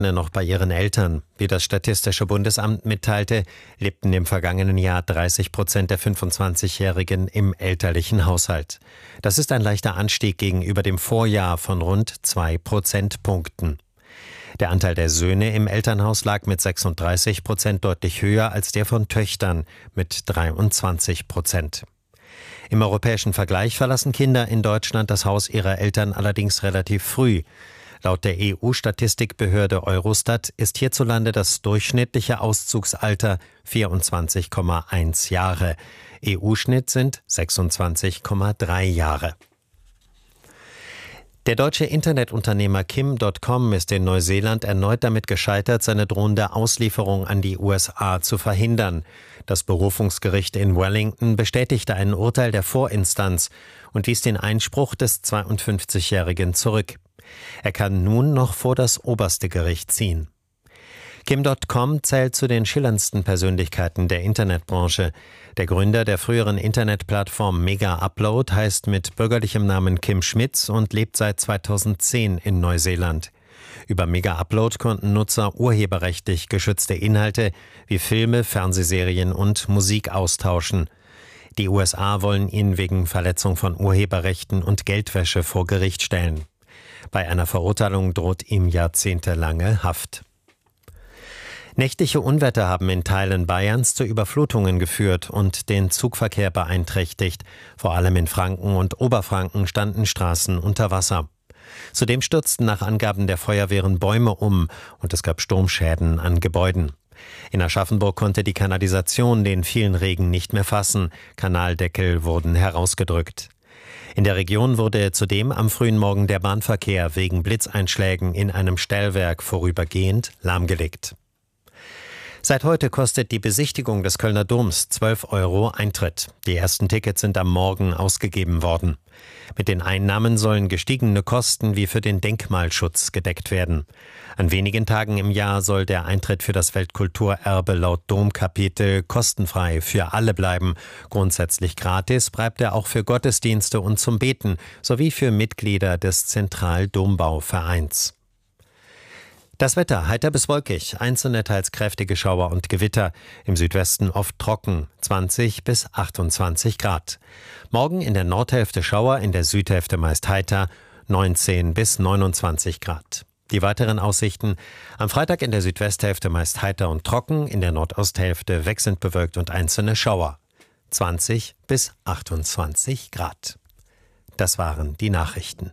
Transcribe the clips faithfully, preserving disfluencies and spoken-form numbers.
noch bei ihren Eltern. Wie das Statistische Bundesamt mitteilte, lebten im vergangenen Jahr dreißig Prozent der fünfundzwanzigjährigen im elterlichen Haushalt. Das ist ein leichter Anstieg gegenüber dem Vorjahr von rund zwei Prozentpunkten. Der Anteil der Söhne im Elternhaus lag mit sechsunddreißig Prozent deutlich höher als der von Töchtern mit dreiundzwanzig Prozent. Im europäischen Vergleich verlassen Kinder in Deutschland das Haus ihrer Eltern allerdings relativ früh. Laut der E U-Statistikbehörde Eurostat ist hierzulande das durchschnittliche Auszugsalter vierundzwanzig Komma eins Jahre. E U-Schnitt sind sechsundzwanzig Komma drei Jahre. Der deutsche Internetunternehmer Kim Punkt com ist in Neuseeland erneut damit gescheitert, seine drohende Auslieferung an die U S A zu verhindern. Das Berufungsgericht in Wellington bestätigte ein Urteil der Vorinstanz und wies den Einspruch des zweiundfünfzigjährigen zurück. Er kann nun noch vor das oberste Gericht ziehen. Kim Punkt com zählt zu den schillerndsten Persönlichkeiten der Internetbranche. Der Gründer der früheren Internetplattform Mega Upload heißt mit bürgerlichem Namen Kim Schmitz und lebt seit zweitausendzehn in Neuseeland. Über Mega Upload konnten Nutzer urheberrechtlich geschützte Inhalte wie Filme, Fernsehserien und Musik austauschen. Die U S A wollen ihn wegen Verletzung von Urheberrechten und Geldwäsche vor Gericht stellen. Bei einer Verurteilung droht ihm jahrzehntelange Haft. Nächtliche Unwetter haben in Teilen Bayerns zu Überflutungen geführt und den Zugverkehr beeinträchtigt. Vor allem in Franken und Oberfranken standen Straßen unter Wasser. Zudem stürzten nach Angaben der Feuerwehren Bäume um und es gab Sturmschäden an Gebäuden. In Aschaffenburg konnte die Kanalisation den vielen Regen nicht mehr fassen. Kanaldeckel wurden herausgedrückt. In der Region wurde zudem am frühen Morgen der Bahnverkehr wegen Blitzeinschlägen in einem Stellwerk vorübergehend lahmgelegt. Seit heute kostet die Besichtigung des Kölner Doms zwölf Euro Eintritt. Die ersten Tickets sind am Morgen ausgegeben worden. Mit den Einnahmen sollen gestiegene Kosten wie für den Denkmalschutz gedeckt werden. An wenigen Tagen im Jahr soll der Eintritt für das Weltkulturerbe laut Domkapitel kostenfrei für alle bleiben. Grundsätzlich gratis bleibt er auch für Gottesdienste und zum Beten sowie für Mitglieder des Zentraldombauvereins. Das Wetter heiter bis wolkig, einzelne teils kräftige Schauer und Gewitter, im Südwesten oft trocken, zwanzig bis achtundzwanzig Grad. Morgen in der Nordhälfte Schauer, in der Südhälfte meist heiter, neunzehn bis neunundzwanzig Grad. Die weiteren Aussichten: am Freitag in der Südwesthälfte meist heiter und trocken, in der Nordosthälfte wechselnd bewölkt und einzelne Schauer, zwanzig bis achtundzwanzig Grad. Das waren die Nachrichten.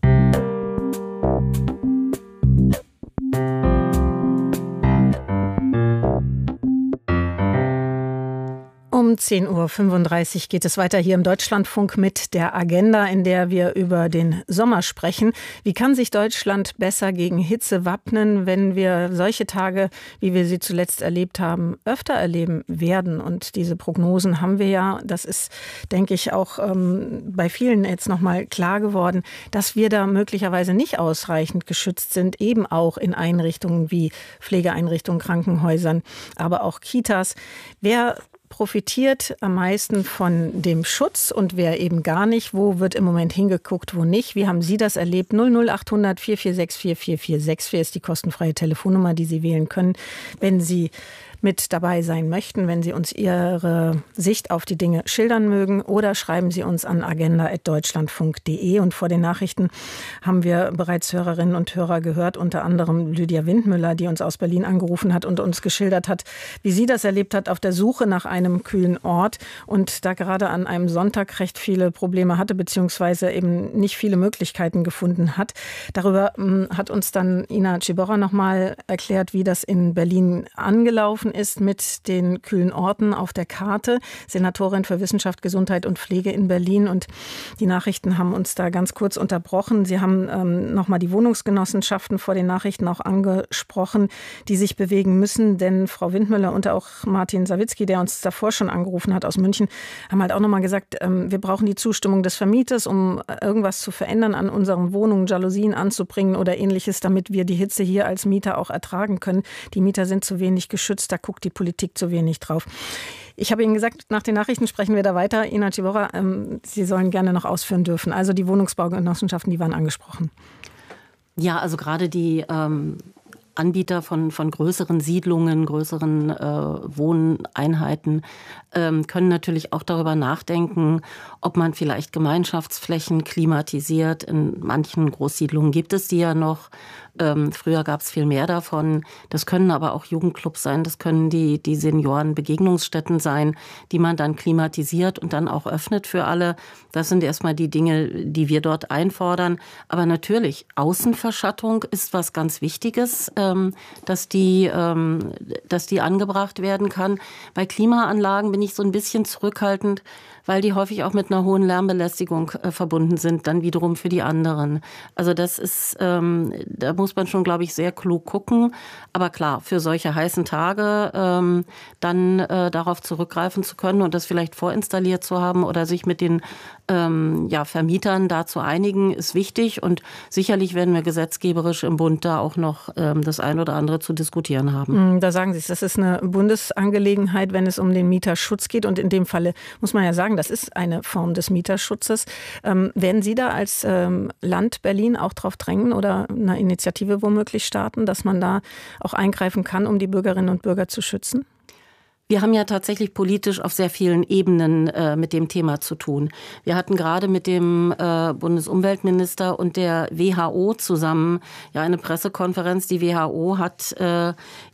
Um zehn Uhr fünfunddreißig geht es weiter hier im Deutschlandfunk mit der Agenda, in der wir über den Sommer sprechen. Wie kann sich Deutschland besser gegen Hitze wappnen, wenn wir solche Tage, wie wir sie zuletzt erlebt haben, öfter erleben werden? Und diese Prognosen haben wir ja. Das ist, denke ich, auch ähm, bei vielen jetzt nochmal klar geworden, dass wir da möglicherweise nicht ausreichend geschützt sind, eben auch in Einrichtungen wie Pflegeeinrichtungen, Krankenhäusern, aber auch Kitas. Wer profitiert am meisten von dem Schutz und wer eben gar nicht? Wo wird im Moment hingeguckt, wo nicht? Wie haben Sie das erlebt? null null achthundert vier vier sechs vier vier vier sechs vier ist die kostenfreie Telefonnummer, die Sie wählen können, wenn Sie mit dabei sein möchten, wenn Sie uns Ihre Sicht auf die Dinge schildern mögen, oder schreiben Sie uns an agenda at deutschlandfunk punkt de. Und vor den Nachrichten haben wir bereits Hörerinnen und Hörer gehört, unter anderem Lydia Windmüller, die uns aus Berlin angerufen hat und uns geschildert hat, wie sie das erlebt hat auf der Suche nach einem kühlen Ort und da gerade an einem Sonntag recht viele Probleme hatte, beziehungsweise eben nicht viele Möglichkeiten gefunden hat. Darüber mh, hat uns dann Ina Ciborra nochmal erklärt, wie das in Berlin angelaufen ist mit den kühlen Orten auf der Karte. Senatorin für Wissenschaft, Gesundheit und Pflege in Berlin. Und die Nachrichten haben uns da ganz kurz unterbrochen. Sie haben ähm, nochmal die Wohnungsgenossenschaften vor den Nachrichten auch angesprochen, die sich bewegen müssen. Denn Frau Windmüller und auch Martin Sawicki, der uns davor schon angerufen hat aus München, haben halt auch nochmal gesagt, ähm, wir brauchen die Zustimmung des Vermieters, um irgendwas zu verändern an unseren Wohnungen, Jalousien anzubringen oder ähnliches, damit wir die Hitze hier als Mieter auch ertragen können. Die Mieter sind zu wenig geschützt. Da guckt die Politik zu wenig drauf. Ich habe Ihnen gesagt, nach den Nachrichten sprechen wir da weiter. Ina Ciborra, ähm, Sie sollen gerne noch ausführen dürfen. Also die Wohnungsbaugenossenschaften, die waren angesprochen. Ja, also gerade die ähm, Anbieter von, von größeren Siedlungen, größeren äh, Wohneinheiten ähm, können natürlich auch darüber nachdenken, ob man vielleicht Gemeinschaftsflächen klimatisiert. In manchen Großsiedlungen gibt es die ja noch. Ähm, früher gab es viel mehr davon. Das können aber auch Jugendclubs sein, das können die, die Seniorenbegegnungsstätten sein, die man dann klimatisiert und dann auch öffnet für alle. Das sind erstmal die Dinge, die wir dort einfordern. Aber natürlich, Außenverschattung ist was ganz Wichtiges, ähm, dass die, ähm, dass die angebracht werden kann. Bei Klimaanlagen bin ich so ein bisschen zurückhaltend, weil die häufig auch mit einer hohen Lärmbelästigung äh, verbunden sind, dann wiederum für die anderen. Also das ist, ähm, da muss man schon, glaube ich, sehr klug gucken. Aber klar, für solche heißen Tage ähm, dann äh, darauf zurückgreifen zu können und das vielleicht vorinstalliert zu haben oder sich mit den ähm, ja, Vermietern da zu einigen, ist wichtig. Und sicherlich werden wir gesetzgeberisch im Bund da auch noch ähm, das ein oder andere zu diskutieren haben. Da sagen Sie es, das ist eine Bundesangelegenheit, wenn es um den Mieterschutz geht. Und in dem Falle muss man ja sagen, das ist eine Form des Mieterschutzes. Ähm, werden Sie da als ähm, Land Berlin auch drauf drängen oder eine Initiative womöglich starten, dass man da auch eingreifen kann, um die Bürgerinnen und Bürger zu schützen? Wir haben ja tatsächlich politisch auf sehr vielen Ebenen äh, mit dem Thema zu tun. Wir hatten gerade mit dem äh, Bundesumweltminister und der W H O zusammen ja eine Pressekonferenz. Die W H O hat äh,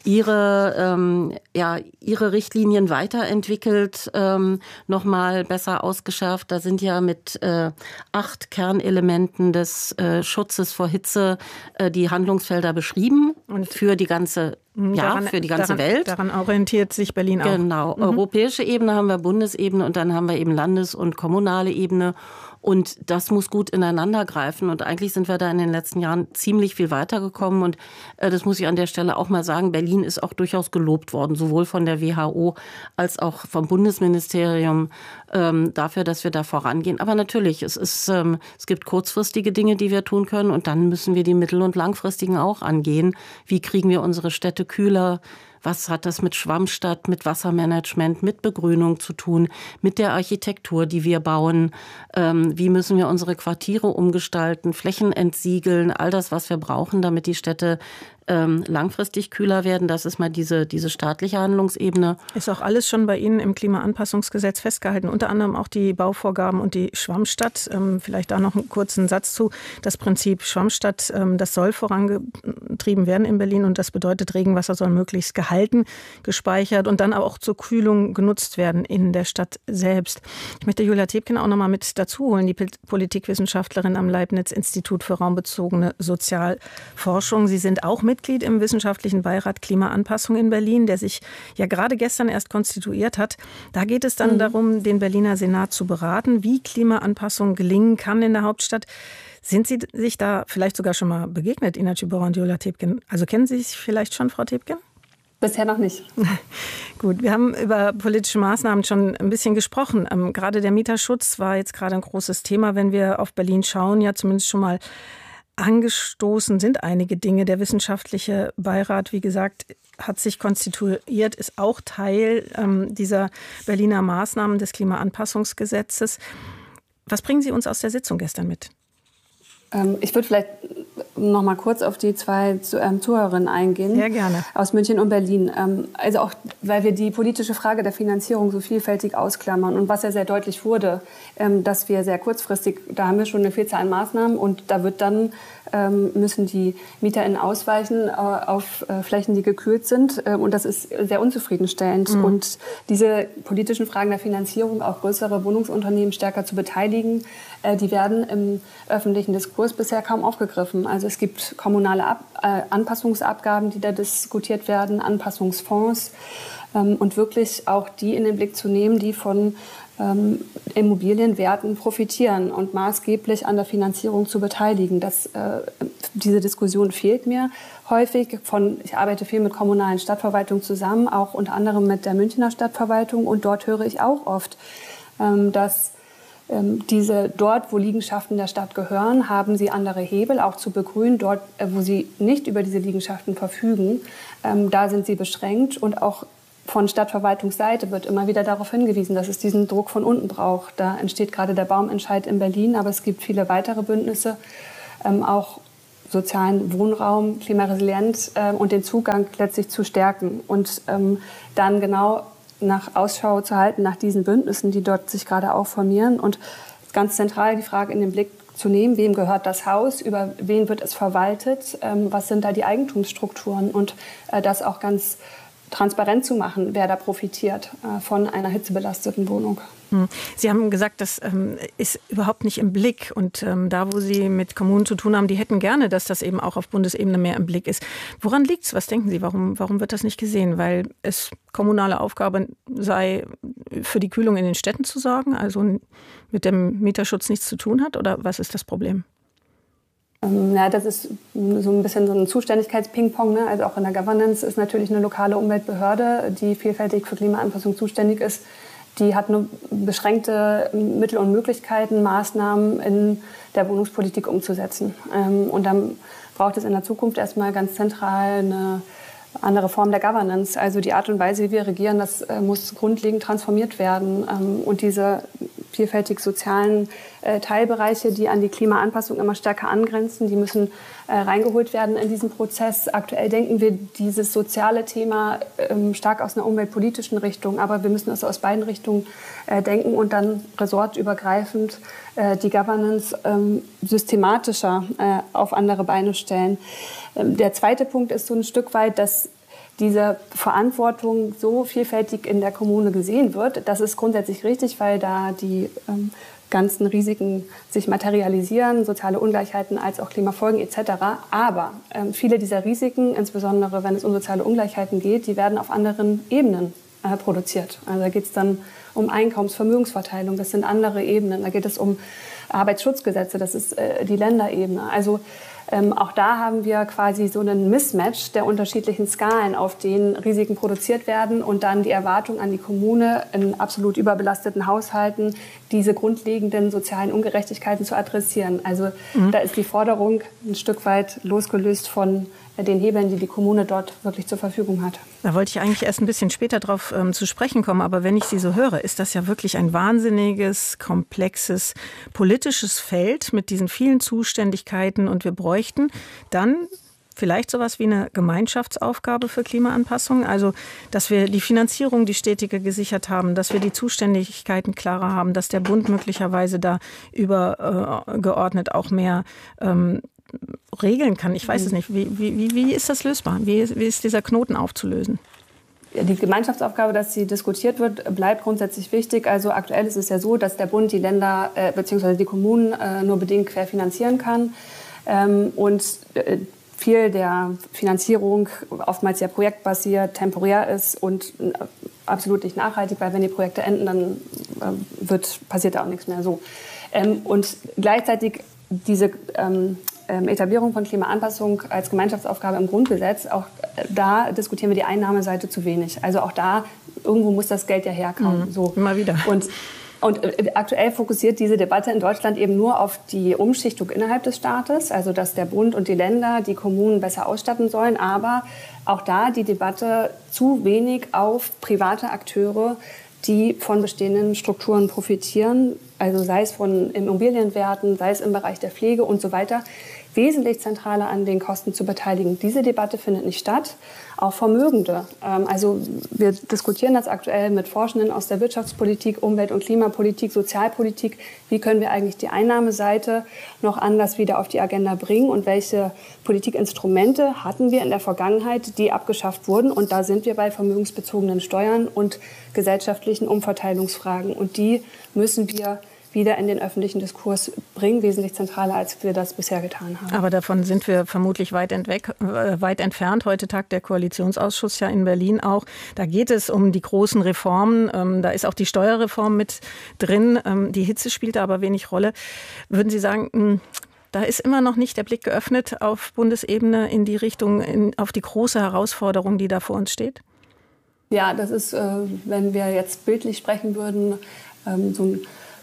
ihre ähm, ja ihre Richtlinien weiterentwickelt, ähm, noch mal besser ausgeschärft. Da sind ja mit äh, acht Kernelementen des äh, Schutzes vor Hitze äh, die Handlungsfelder beschrieben und für die ganze Ja, daran, für die ganze daran, Welt. Daran orientiert sich Berlin auch. Genau. Mhm. Europäische Ebene haben wir, Bundesebene und dann haben wir eben Landes- und kommunale Ebene. Und das muss gut ineinander greifen. Und eigentlich sind wir da in den letzten Jahren ziemlich viel weitergekommen. Und äh, das muss ich an der Stelle auch mal sagen. Berlin ist auch durchaus gelobt worden, sowohl von der W H O als auch vom Bundesministerium ähm, dafür, dass wir da vorangehen. Aber natürlich, es ist, ähm, es gibt kurzfristige Dinge, die wir tun können. Und dann müssen wir die mittel- und langfristigen auch angehen. Wie kriegen wir unsere Städte kühler? Was hat das mit Schwammstadt, mit Wassermanagement, mit Begrünung zu tun, mit der Architektur, die wir bauen? Ähm, wie müssen wir unsere Quartiere umgestalten, Flächen entsiegeln, all das, was wir brauchen, damit die Städte ähm, langfristig kühler werden? Das ist mal diese, diese staatliche Handlungsebene. Ist auch alles schon bei Ihnen im Klimaanpassungsgesetz festgehalten, unter anderem auch die Bauvorgaben und die Schwammstadt. Ähm, vielleicht da noch einen kurzen Satz zu. Das Prinzip Schwammstadt, ähm, das soll vorangetrieben werden in Berlin und das bedeutet, Regenwasser soll möglichst gehalten, gespeichert und dann auch zur Kühlung genutzt werden in der Stadt selbst. Ich möchte Julia Tebken auch noch mal mit dazu holen, die Politikwissenschaftlerin am Leibniz-Institut für raumbezogene Sozialforschung. Sie sind auch Mitglied im Wissenschaftlichen Beirat Klimaanpassung in Berlin, der sich ja gerade gestern erst konstituiert hat. Da geht es dann mhm. darum, den Berliner Senat zu beraten, wie Klimaanpassung gelingen kann in der Hauptstadt. Sind Sie sich da vielleicht sogar schon mal begegnet, Ina Tschibora und Julia Tebken? Also kennen Sie sich vielleicht schon, Frau Tebken? Bisher noch nicht. Gut, wir haben über politische Maßnahmen schon ein bisschen gesprochen. Ähm, gerade der Mieterschutz war jetzt gerade ein großes Thema, wenn wir auf Berlin schauen, ja zumindest schon mal angestoßen sind einige Dinge. Der wissenschaftliche Beirat, wie gesagt, hat sich konstituiert, ist auch Teil ähm, dieser Berliner Maßnahmen des Klimaanpassungsgesetzes. Was bringen Sie uns aus der Sitzung gestern mit? Ähm, ich würde vielleicht noch mal kurz auf die zwei ähm, Zuhörerinnen eingehen. Sehr gerne. Aus München und Berlin. Ähm, also auch, weil wir die politische Frage der Finanzierung so vielfältig ausklammern und was ja sehr deutlich wurde, ähm, dass wir sehr kurzfristig, da haben wir schon eine Vielzahl an Maßnahmen und da wird dann ähm, müssen die MieterInnen ausweichen äh, auf äh, Flächen, die gekühlt sind äh, und das ist sehr unzufriedenstellend. Mhm. Und diese politischen Fragen der Finanzierung, auch größere Wohnungsunternehmen stärker zu beteiligen, äh, die werden im öffentlichen Diskurs bisher kaum aufgegriffen. Also es gibt kommunale Ab- äh, Anpassungsabgaben, die da diskutiert werden, Anpassungsfonds ähm, und wirklich auch die in den Blick zu nehmen, die von ähm, Immobilienwerten profitieren und maßgeblich an der Finanzierung zu beteiligen. Das, äh, diese Diskussion fehlt mir häufig. Von, ich arbeite viel mit kommunalen Stadtverwaltungen zusammen, auch unter anderem mit der Münchner Stadtverwaltung und dort höre ich auch oft, ähm, dass diese dort, wo Liegenschaften der Stadt gehören, haben sie andere Hebel, auch zu begrünen. Dort, wo sie nicht über diese Liegenschaften verfügen, ähm, da sind sie beschränkt. Und auch von Stadtverwaltungsseite wird immer wieder darauf hingewiesen, dass es diesen Druck von unten braucht. Da entsteht gerade der Baumentscheid in Berlin, aber es gibt viele weitere Bündnisse, ähm, auch sozialen Wohnraum klimaresilient äh, und den Zugang letztlich zu stärken und ähm, dann genau nach Ausschau zu halten nach diesen Bündnissen, die dort sich gerade auch formieren und ganz zentral die Frage in den Blick zu nehmen, wem gehört das Haus, über wen wird es verwaltet, ähm, was sind da die Eigentumsstrukturen und äh, das auch ganz transparent zu machen, wer da profitiert äh, von einer hitzebelasteten Wohnung. Sie haben gesagt, das ähm, ist überhaupt nicht im Blick. Und ähm, da, wo Sie mit Kommunen zu tun haben, die hätten gerne, dass das eben auch auf Bundesebene mehr im Blick ist. Woran liegt es? Was denken Sie? Warum, warum wird das nicht gesehen? Weil es kommunale Aufgabe sei, für die Kühlung in den Städten zu sorgen, also mit dem Mieterschutz nichts zu tun hat? Oder was ist das Problem? Ja, das ist so ein bisschen so ein Zuständigkeits-Ping-Pong. Ne? Also auch in der Governance ist natürlich eine lokale Umweltbehörde, die vielfältig für Klimaanpassung zuständig ist. Die hat nur beschränkte Mittel und Möglichkeiten, Maßnahmen in der Wohnungspolitik umzusetzen. Und dann braucht es in der Zukunft erstmal ganz zentral eine andere Form der Governance. Also die Art und Weise, wie wir regieren, das muss grundlegend transformiert werden. Und diese vielfältig sozialen äh, Teilbereiche, die an die Klimaanpassung immer stärker angrenzen, die müssen äh, reingeholt werden in diesen Prozess. Aktuell denken wir dieses soziale Thema ähm, stark aus einer umweltpolitischen Richtung, aber wir müssen es aus beiden Richtungen äh, denken und dann ressortübergreifend äh, die Governance ähm, systematischer äh, auf andere Beine stellen. Ähm, der zweite Punkt ist so ein Stück weit, dass diese Verantwortung so vielfältig in der Kommune gesehen wird. Das ist grundsätzlich richtig, weil da die ähm, ganzen Risiken sich materialisieren, soziale Ungleichheiten als auch Klimafolgen et cetera. Aber ähm, viele dieser Risiken, insbesondere wenn es um soziale Ungleichheiten geht, die werden auf anderen Ebenen äh, produziert. Also da geht es dann um Einkommens-, Vermögensverteilung, das sind andere Ebenen. Da geht es um Arbeitsschutzgesetze, das ist äh, die Länderebene. Also Ähm, auch da haben wir quasi so einen Mismatch der unterschiedlichen Skalen, auf denen Risiken produziert werden und dann die Erwartung an die Kommune in absolut überbelasteten Haushalten, diese grundlegenden sozialen Ungerechtigkeiten zu adressieren. Also mhm. da ist die Forderung ein Stück weit losgelöst von den Hebeln, die die Kommune dort wirklich zur Verfügung hat. Da wollte ich eigentlich erst ein bisschen später drauf ähm, zu sprechen kommen, aber wenn ich Sie so höre, ist das ja wirklich ein wahnsinniges, komplexes politisches Feld mit diesen vielen Zuständigkeiten und wir bräuchten dann vielleicht sowas wie eine Gemeinschaftsaufgabe für Klimaanpassung, also dass wir die Finanzierung, die stetige gesichert haben, dass wir die Zuständigkeiten klarer haben, dass der Bund möglicherweise da übergeordnet auch mehr ähm, regeln kann. Ich weiß mhm. es nicht. Wie, wie, wie ist das lösbar? Wie, wie ist dieser Knoten aufzulösen? Die Gemeinschaftsaufgabe, dass sie diskutiert wird, bleibt grundsätzlich wichtig. Also aktuell ist es ja so, dass der Bund die Länder äh, bzw. die Kommunen äh, nur bedingt querfinanzieren kann. Ähm, und äh, viel der Finanzierung oftmals ja projektbasiert, temporär ist und äh, absolut nicht nachhaltig, weil wenn die Projekte enden, dann äh, wird, passiert da auch nichts mehr so. Ähm, und gleichzeitig diese ähm, Etablierung von Klimaanpassung als Gemeinschaftsaufgabe im Grundgesetz, auch da diskutieren wir die Einnahmeseite zu wenig. Also auch da, irgendwo muss das Geld ja herkommen. Mhm, so. Immer wieder. Und, und aktuell fokussiert diese Debatte in Deutschland eben nur auf die Umschichtung innerhalb des Staates, also dass der Bund und die Länder die Kommunen besser ausstatten sollen, aber auch da die Debatte zu wenig auf private Akteure, die von bestehenden Strukturen profitieren, also sei es von Immobilienwerten, sei es im Bereich der Pflege und so weiter, wesentlich zentraler an den Kosten zu beteiligen. Diese Debatte findet nicht statt. Auch Vermögende. Also wir diskutieren das aktuell mit Forschenden aus der Wirtschaftspolitik, Umwelt- und Klimapolitik, Sozialpolitik. Wie können wir eigentlich die Einnahmeseite noch anders wieder auf die Agenda bringen und welche Politikinstrumente hatten wir in der Vergangenheit, die abgeschafft wurden? Und da sind wir bei vermögensbezogenen Steuern und gesellschaftlichen Umverteilungsfragen. Und die müssen wir wieder in den öffentlichen Diskurs bringen, wesentlich zentraler, als wir das bisher getan haben. Aber davon sind wir vermutlich weit, entweg, äh, weit entfernt. Heute tagt der Koalitionsausschuss ja in Berlin auch. Da geht es um die großen Reformen. Ähm, da ist auch die Steuerreform mit drin. Ähm, die Hitze spielt da aber wenig Rolle. Würden Sie sagen, mh, da ist immer noch nicht der Blick geöffnet auf Bundesebene in die Richtung, in, auf die große Herausforderung, die da vor uns steht? Ja, das ist, äh, wenn wir jetzt bildlich sprechen würden, ähm, so ein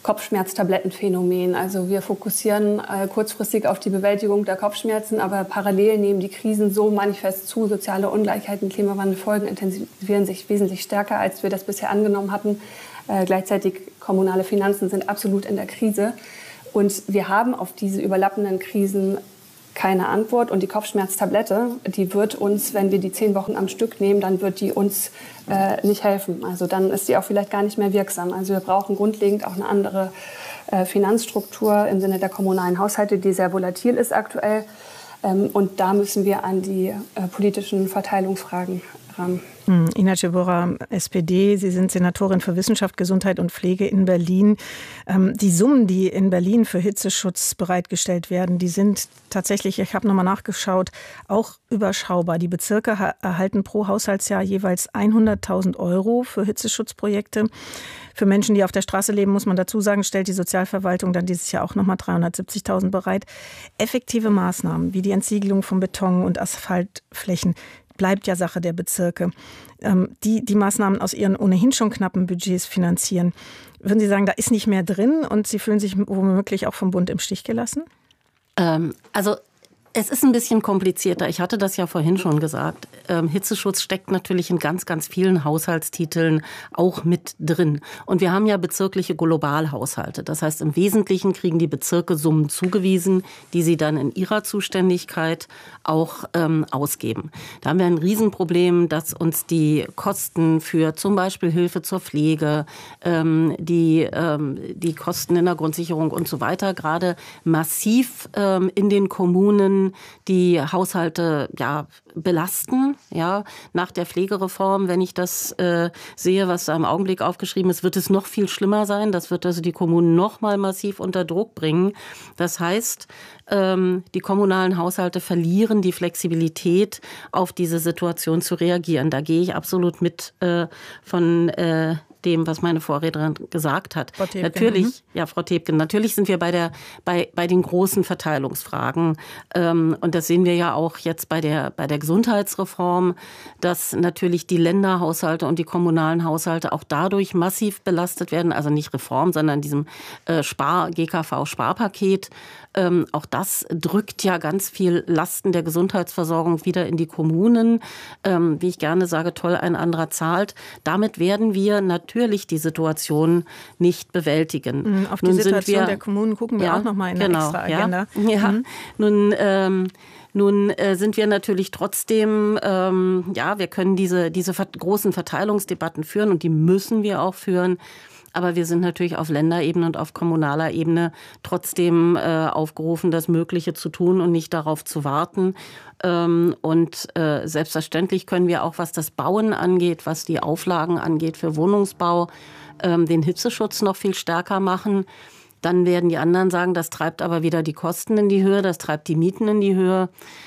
Kopfschmerztablettenphänomen. Also wir fokussieren äh, kurzfristig auf die Bewältigung der Kopfschmerzen, aber parallel nehmen die Krisen so manifest zu. Soziale Ungleichheiten, Klimawandelfolgen intensivieren sich wesentlich stärker, als wir das bisher angenommen hatten. Äh, gleichzeitig kommunale Finanzen sind absolut in der Krise. Und wir haben auf diese überlappenden Krisen keine Antwort. Und die Kopfschmerztablette, die wird uns, wenn wir die zehn Wochen am Stück nehmen, dann wird die uns äh, nicht helfen. Also dann ist die auch vielleicht gar nicht mehr wirksam. Also wir brauchen grundlegend auch eine andere äh, Finanzstruktur im Sinne der kommunalen Haushalte, die sehr volatil ist aktuell. Ähm, und da müssen wir an die äh, politischen Verteilungsfragen ran. Inace Bora, S P D, Sie sind Senatorin für Wissenschaft, Gesundheit und Pflege in Berlin. Die Summen, die in Berlin für Hitzeschutz bereitgestellt werden, die sind tatsächlich, ich habe nochmal nachgeschaut, auch überschaubar. Die Bezirke erhalten pro Haushaltsjahr jeweils hunderttausend Euro für Hitzeschutzprojekte. Für Menschen, die auf der Straße leben, muss man dazu sagen, stellt die Sozialverwaltung dann dieses Jahr auch nochmal dreihundertsiebzigtausend bereit. Effektive Maßnahmen wie die Entsiegelung von Beton- und Asphaltflächen bleibt ja Sache der Bezirke, die die Maßnahmen aus ihren ohnehin schon knappen Budgets finanzieren. Würden Sie sagen, da ist nicht mehr drin und Sie fühlen sich womöglich auch vom Bund im Stich gelassen? Ähm, also es ist ein bisschen komplizierter. Ich hatte das ja vorhin schon gesagt. Ähm, Hitzeschutz steckt natürlich in ganz, ganz vielen Haushaltstiteln auch mit drin. Und wir haben ja bezirkliche Globalhaushalte. Das heißt, im Wesentlichen kriegen die Bezirke Summen zugewiesen, die sie dann in ihrer Zuständigkeit auch ähm, ausgeben. Da haben wir ein Riesenproblem, dass uns die Kosten für zum Beispiel Hilfe zur Pflege, ähm, die, ähm, die Kosten in der Grundsicherung und so weiter gerade massiv ähm, in den Kommunen die Haushalte ja belasten, ja, nach der Pflegereform. Wenn ich das äh, sehe, was da im Augenblick aufgeschrieben ist, wird es noch viel schlimmer sein. Das wird also die Kommunen noch mal massiv unter Druck bringen. Das heißt, ähm, die kommunalen Haushalte verlieren die Flexibilität, auf diese Situation zu reagieren. Da gehe ich absolut mit äh, von äh, dem, was meine Vorrednerin gesagt hat. Frau Thebken, natürlich, mhm. ja, Frau Thebken, natürlich sind wir bei der, bei, bei den großen Verteilungsfragen. Ähm, und das sehen wir ja auch jetzt bei der, bei der Gesundheitsreform, dass natürlich die Länderhaushalte und die kommunalen Haushalte auch dadurch massiv belastet werden. Also nicht Reform, sondern diesem äh, Spar, G K V-Sparpaket. Ähm, auch das drückt ja ganz viel Lasten der Gesundheitsversorgung wieder in die Kommunen. Ähm, wie ich gerne sage, toll, ein anderer zahlt. Damit werden wir natürlich die Situation nicht bewältigen. Auf die Nun Situation sind wir, der Kommunen gucken wir ja, auch noch mal in genau, der extra Agenda. Ja, ja. Mhm. Nun ähm, Nun äh, sind wir natürlich trotzdem, ähm, ja, wir können diese, diese ver- großen Verteilungsdebatten führen und die müssen wir auch führen. Aber wir sind natürlich auf Länderebene und auf kommunaler Ebene trotzdem äh, aufgerufen, das Mögliche zu tun und nicht darauf zu warten. Ähm, und äh, selbstverständlich können wir auch, was das Bauen angeht, was die Auflagen angeht für Wohnungsbau, ähm, den Hitzeschutz noch viel stärker machen. Dann werden die anderen sagen, das treibt aber wieder die Kosten in die Höhe, das treibt die Mieten in die Höhe.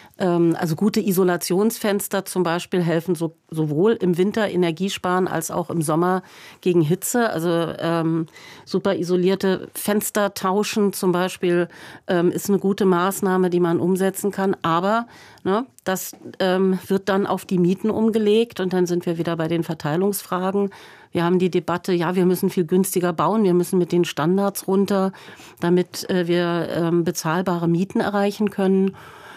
Also gute Isolationsfenster zum Beispiel helfen so, sowohl im Winter Energiesparen als auch im Sommer gegen Hitze. Also ähm, super isolierte Fenster tauschen zum Beispiel ähm, ist eine gute Maßnahme, die man umsetzen kann. Aber ne, das ähm, wird dann auf die Mieten umgelegt und dann sind wir wieder bei den Verteilungsfragen. Wir haben die Debatte, ja, wir müssen viel günstiger bauen, wir müssen mit den Standards runter, damit äh, wir ähm, bezahlbare Mieten erreichen können.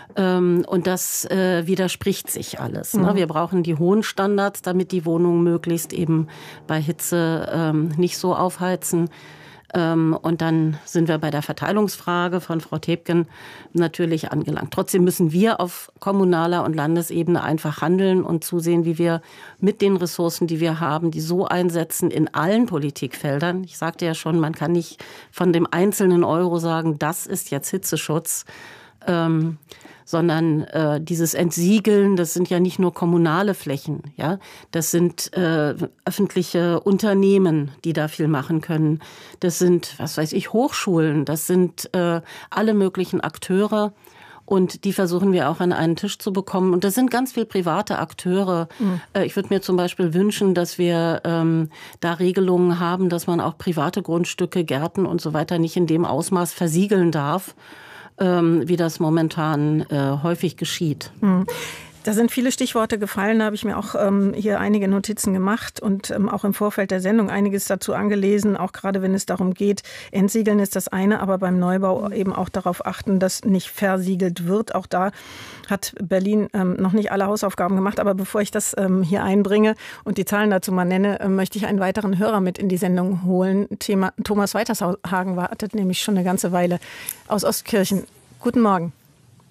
Und das äh, widerspricht sich alles. Ne? Wir brauchen die hohen Standards, damit die Wohnungen möglichst eben bei Hitze ähm, nicht so aufheizen. Ähm, und dann sind wir bei der Verteilungsfrage von Frau Thebken natürlich angelangt. Trotzdem müssen wir auf kommunaler und Landesebene einfach handeln und zusehen, wie wir mit den Ressourcen, die wir haben, die so einsetzen in allen Politikfeldern. Ich sagte ja schon, man kann nicht von dem einzelnen Euro sagen, das ist jetzt Hitzeschutz. Ähm, sondern äh, dieses Entsiegeln, das sind ja nicht nur kommunale Flächen, ja, das sind äh, öffentliche Unternehmen, die da viel machen können. Das sind, was weiß ich, Hochschulen, das sind äh, alle möglichen Akteure. Und die versuchen wir auch an einen Tisch zu bekommen. Und das sind ganz viele private Akteure. Mhm. Ich würde mir zum Beispiel wünschen, dass wir ähm, da Regelungen haben, dass man auch private Grundstücke, Gärten und so weiter nicht in dem Ausmaß versiegeln darf, wie das momentan äh, häufig geschieht. Da sind viele Stichworte gefallen, da habe ich mir auch ähm, hier einige Notizen gemacht und ähm, auch im Vorfeld der Sendung einiges dazu angelesen, auch gerade wenn es darum geht, entsiegeln ist das eine, aber beim Neubau eben auch darauf achten, dass nicht versiegelt wird. Auch da hat Berlin ähm, noch nicht alle Hausaufgaben gemacht, aber bevor ich das ähm, hier einbringe und die Zahlen dazu mal nenne, äh, möchte ich einen weiteren Hörer mit in die Sendung holen. Thema Thomas Weitershagen wartet nämlich schon eine ganze Weile aus Ostkirchen. Guten Morgen.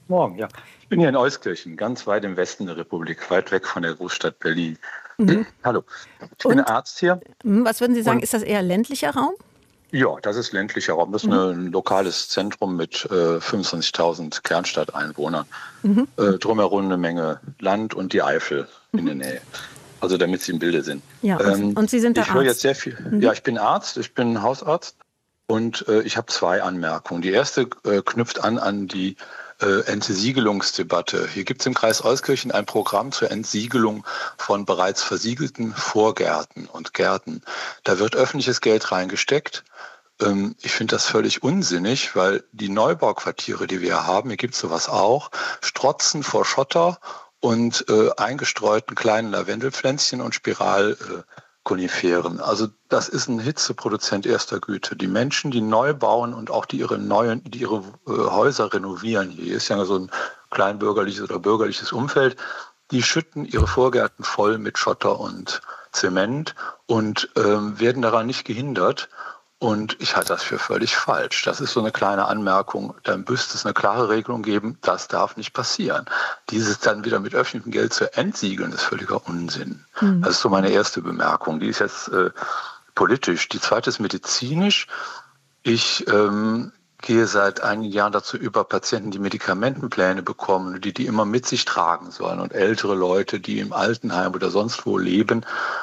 Morgen, ja. Ich bin hier in Euskirchen, ganz weit im Westen der Republik, weit weg von der Großstadt Berlin. Mhm. Hallo, ich Und, bin Arzt hier. Was würden Sie sagen, Und, ist das eher ländlicher Raum? Ja, das ist ländlicher Raum. Das ist mhm. ein lokales Zentrum mit äh, fünfundzwanzigtausend Kernstadteinwohnern. Mhm. Äh, drumherum eine Menge Land und die Eifel mhm. in der Nähe. Also damit Sie im Bilde sind. Ja, und, ähm, und Sie sind der ich Arzt? Ich höre jetzt sehr viel. Mhm. Ja, ich bin Arzt, ich bin Hausarzt und äh, ich habe zwei Anmerkungen. Die erste äh, knüpft an an die Äh, Entsiegelungsdebatte. Hier gibt es im Kreis Euskirchen ein Programm zur Entsiegelung von bereits versiegelten Vorgärten und Gärten. Da wird öffentliches Geld reingesteckt. Ähm, ich finde das völlig unsinnig, weil die Neubauquartiere, die wir haben, hier gibt es sowas auch, strotzen vor Schotter und äh, eingestreuten kleinen Lavendelpflänzchen und Spiral äh, Koniferen. Also das ist ein Hitzeproduzent erster Güte. Die Menschen, die neu bauen und auch die ihre neuen, die ihre äh, Häuser renovieren, hier ist ja so ein kleinbürgerliches oder bürgerliches Umfeld, die schütten ihre Vorgärten voll mit Schotter und Zement und ähm, werden daran nicht gehindert. Und ich halte das für völlig falsch. Das ist so eine kleine Anmerkung. Dann müsste es eine klare Regelung geben, das darf nicht passieren. Dieses dann wieder mit öffentlichem Geld zu entsiegeln, ist völliger Unsinn. Mhm. Das ist so meine erste Bemerkung. Die ist jetzt äh, politisch. Die zweite ist medizinisch. Ich ähm, gehe seit einigen Jahren dazu über, Patienten, die Medikamentenpläne bekommen, die die immer mit sich tragen sollen und ältere Leute, die im Altenheim oder sonst wo leben,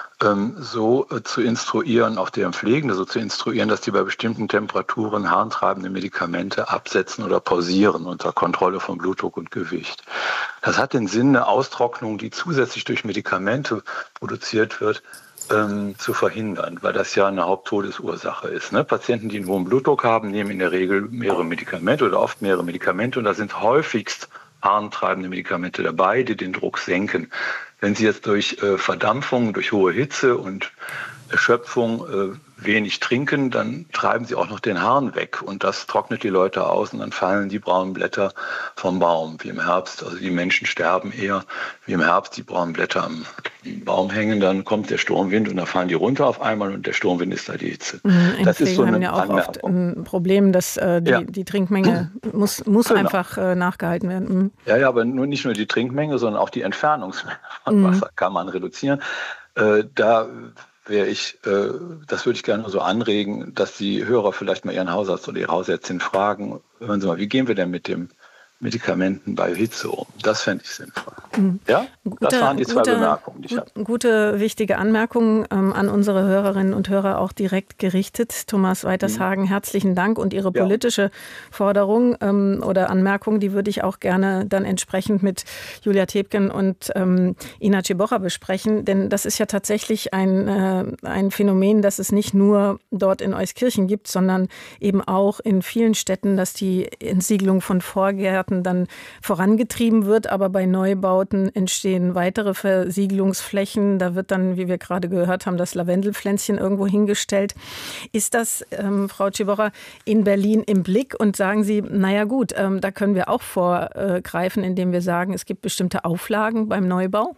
so zu instruieren, auch deren Pflegende so zu instruieren, dass die bei bestimmten Temperaturen harntreibende Medikamente absetzen oder pausieren unter Kontrolle von Blutdruck und Gewicht. Das hat den Sinn, eine Austrocknung, die zusätzlich durch Medikamente produziert wird, ähm, zu verhindern, weil das ja eine Haupttodesursache ist. Ne? Patienten, die einen hohen Blutdruck haben, nehmen in der Regel mehrere Medikamente oder oft mehrere Medikamente und da sind häufigst harntreibende Medikamente dabei, die den Druck senken. Wenn Sie jetzt durch äh, Verdampfung, durch hohe Hitze und Erschöpfung äh, wenig trinken, dann treiben Sie auch noch den Harn weg und das trocknet die Leute aus und dann fallen die braunen Blätter vom Baum, wie im Herbst. Also die Menschen sterben eher, wie im Herbst die braunen Blätter am Baum hängen, dann kommt der Sturmwind und dann fallen die runter auf einmal und der Sturmwind ist da die Hitze. Mhm, das ist so eine haben ja auch Anmerkung. Oft ein Problem, dass äh, die, ja. die Trinkmenge muss, muss genau. einfach äh, nachgehalten werden. Mhm. Ja, ja, aber nur, nicht nur die Trinkmenge, sondern auch die Entfernungsmenge von mhm. Wasser kann man reduzieren. Äh, da wäre ich, äh, das würde ich gerne so anregen, dass die Hörer vielleicht mal ihren Hausarzt oder ihre Hausärztin fragen, hören Sie mal, wie gehen wir denn mit dem Medikamenten bei Hitze um? Das fände ich sinnvoll. Mhm. Ja, gute, das waren die zwei gute, Bemerkungen, die ich hatte. Gute, wichtige Anmerkungen ähm, an unsere Hörerinnen und Hörer auch direkt gerichtet. Thomas Weitershagen, mhm. herzlichen Dank. Und Ihre politische ja. Forderung ähm, oder Anmerkung, die würde ich auch gerne dann entsprechend mit Julia Tebken und ähm, Ina Cibocha besprechen. Denn das ist ja tatsächlich ein, äh, ein Phänomen, das es nicht nur dort in Euskirchen gibt, sondern eben auch in vielen Städten, dass die Entsiegelung von Vorgärten dann vorangetrieben wird, aber bei Neubauten entstehen weitere Versiegelungsflächen. Da wird dann, wie wir gerade gehört haben, das Lavendelpflänzchen irgendwo hingestellt. Ist das, ähm, Frau Cibocha, in Berlin im Blick und sagen Sie, naja gut, ähm, da können wir auch vorgreifen, indem wir sagen, es gibt bestimmte Auflagen beim Neubau?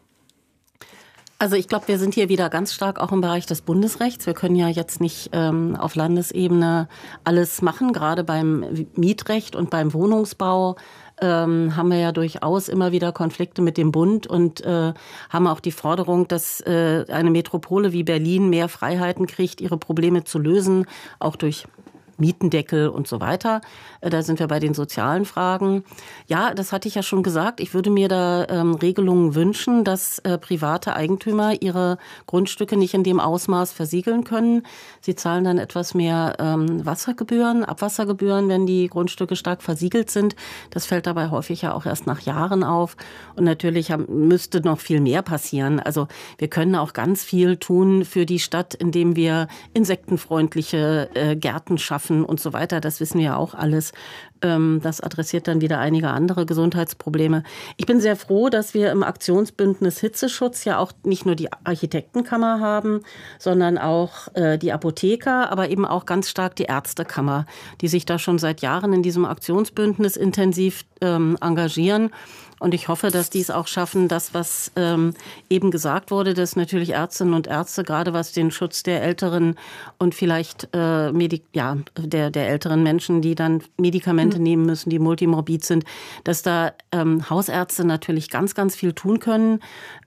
Also ich glaube, wir sind hier wieder ganz stark auch im Bereich des Bundesrechts. Wir können ja jetzt nicht ähm, auf Landesebene alles machen, gerade beim Mietrecht und beim Wohnungsbau. Ähm, haben wir ja durchaus immer wieder Konflikte mit dem Bund und äh, haben auch die Forderung, dass äh, eine Metropole wie Berlin mehr Freiheiten kriegt, ihre Probleme zu lösen, auch durch Mietendeckel und so weiter. Da sind wir bei den sozialen Fragen. Ja, das hatte ich ja schon gesagt. Ich würde mir da ähm, Regelungen wünschen, dass äh, private Eigentümer ihre Grundstücke nicht in dem Ausmaß versiegeln können. Sie zahlen dann etwas mehr ähm, Wassergebühren, Abwassergebühren, wenn die Grundstücke stark versiegelt sind. Das fällt dabei häufig ja auch erst nach Jahren auf. Und natürlich haben, müsste noch viel mehr passieren. Also wir können auch ganz viel tun für die Stadt, indem wir insektenfreundliche äh, Gärten schaffen und so weiter. Das wissen wir ja auch alles. Das adressiert dann wieder einige andere Gesundheitsprobleme. Ich bin sehr froh, dass wir im Aktionsbündnis Hitzeschutz ja auch nicht nur die Architektenkammer haben, sondern auch die Apotheker, aber eben auch ganz stark die Ärztekammer, die sich da schon seit Jahren in diesem Aktionsbündnis intensiv engagieren. Und ich hoffe, dass die es auch schaffen, das, was ähm, eben gesagt wurde, dass natürlich Ärztinnen und Ärzte, gerade was den Schutz der älteren und vielleicht äh, Medi- ja, der, der älteren Menschen, die dann Medikamente mhm. nehmen müssen, die multimorbid sind, dass da ähm, Hausärzte natürlich ganz, ganz viel tun können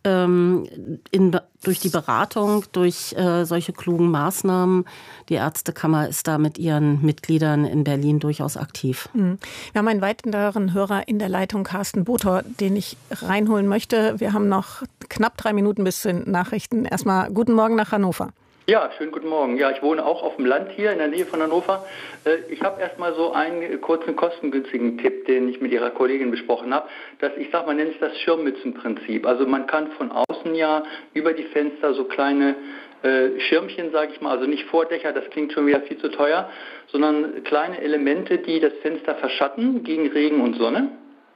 ähm, in, durch die Beratung, durch äh, solche klugen Maßnahmen. Die Ärztekammer ist da mit ihren Mitgliedern in Berlin durchaus aktiv. Mhm. Wir haben einen weiteren Hörer in der Leitung, Carsten Botor, den ich reinholen möchte. Wir haben noch knapp drei Minuten bis zu den Nachrichten. Erstmal guten Morgen nach Hannover. Ja, schönen guten Morgen. Ja, ich wohne auch auf dem Land hier in der Nähe von Hannover. Ich habe erstmal so einen kurzen, kostengünstigen Tipp, den ich mit Ihrer Kollegin besprochen habe. Das, ich sag mal, nennt sich das Schirmmützenprinzip. Also man kann von außen ja über die Fenster so kleine äh, Schirmchen, sage ich mal, also nicht Vordächer, das klingt schon wieder viel zu teuer, sondern kleine Elemente, die das Fenster verschatten gegen Regen und Sonne.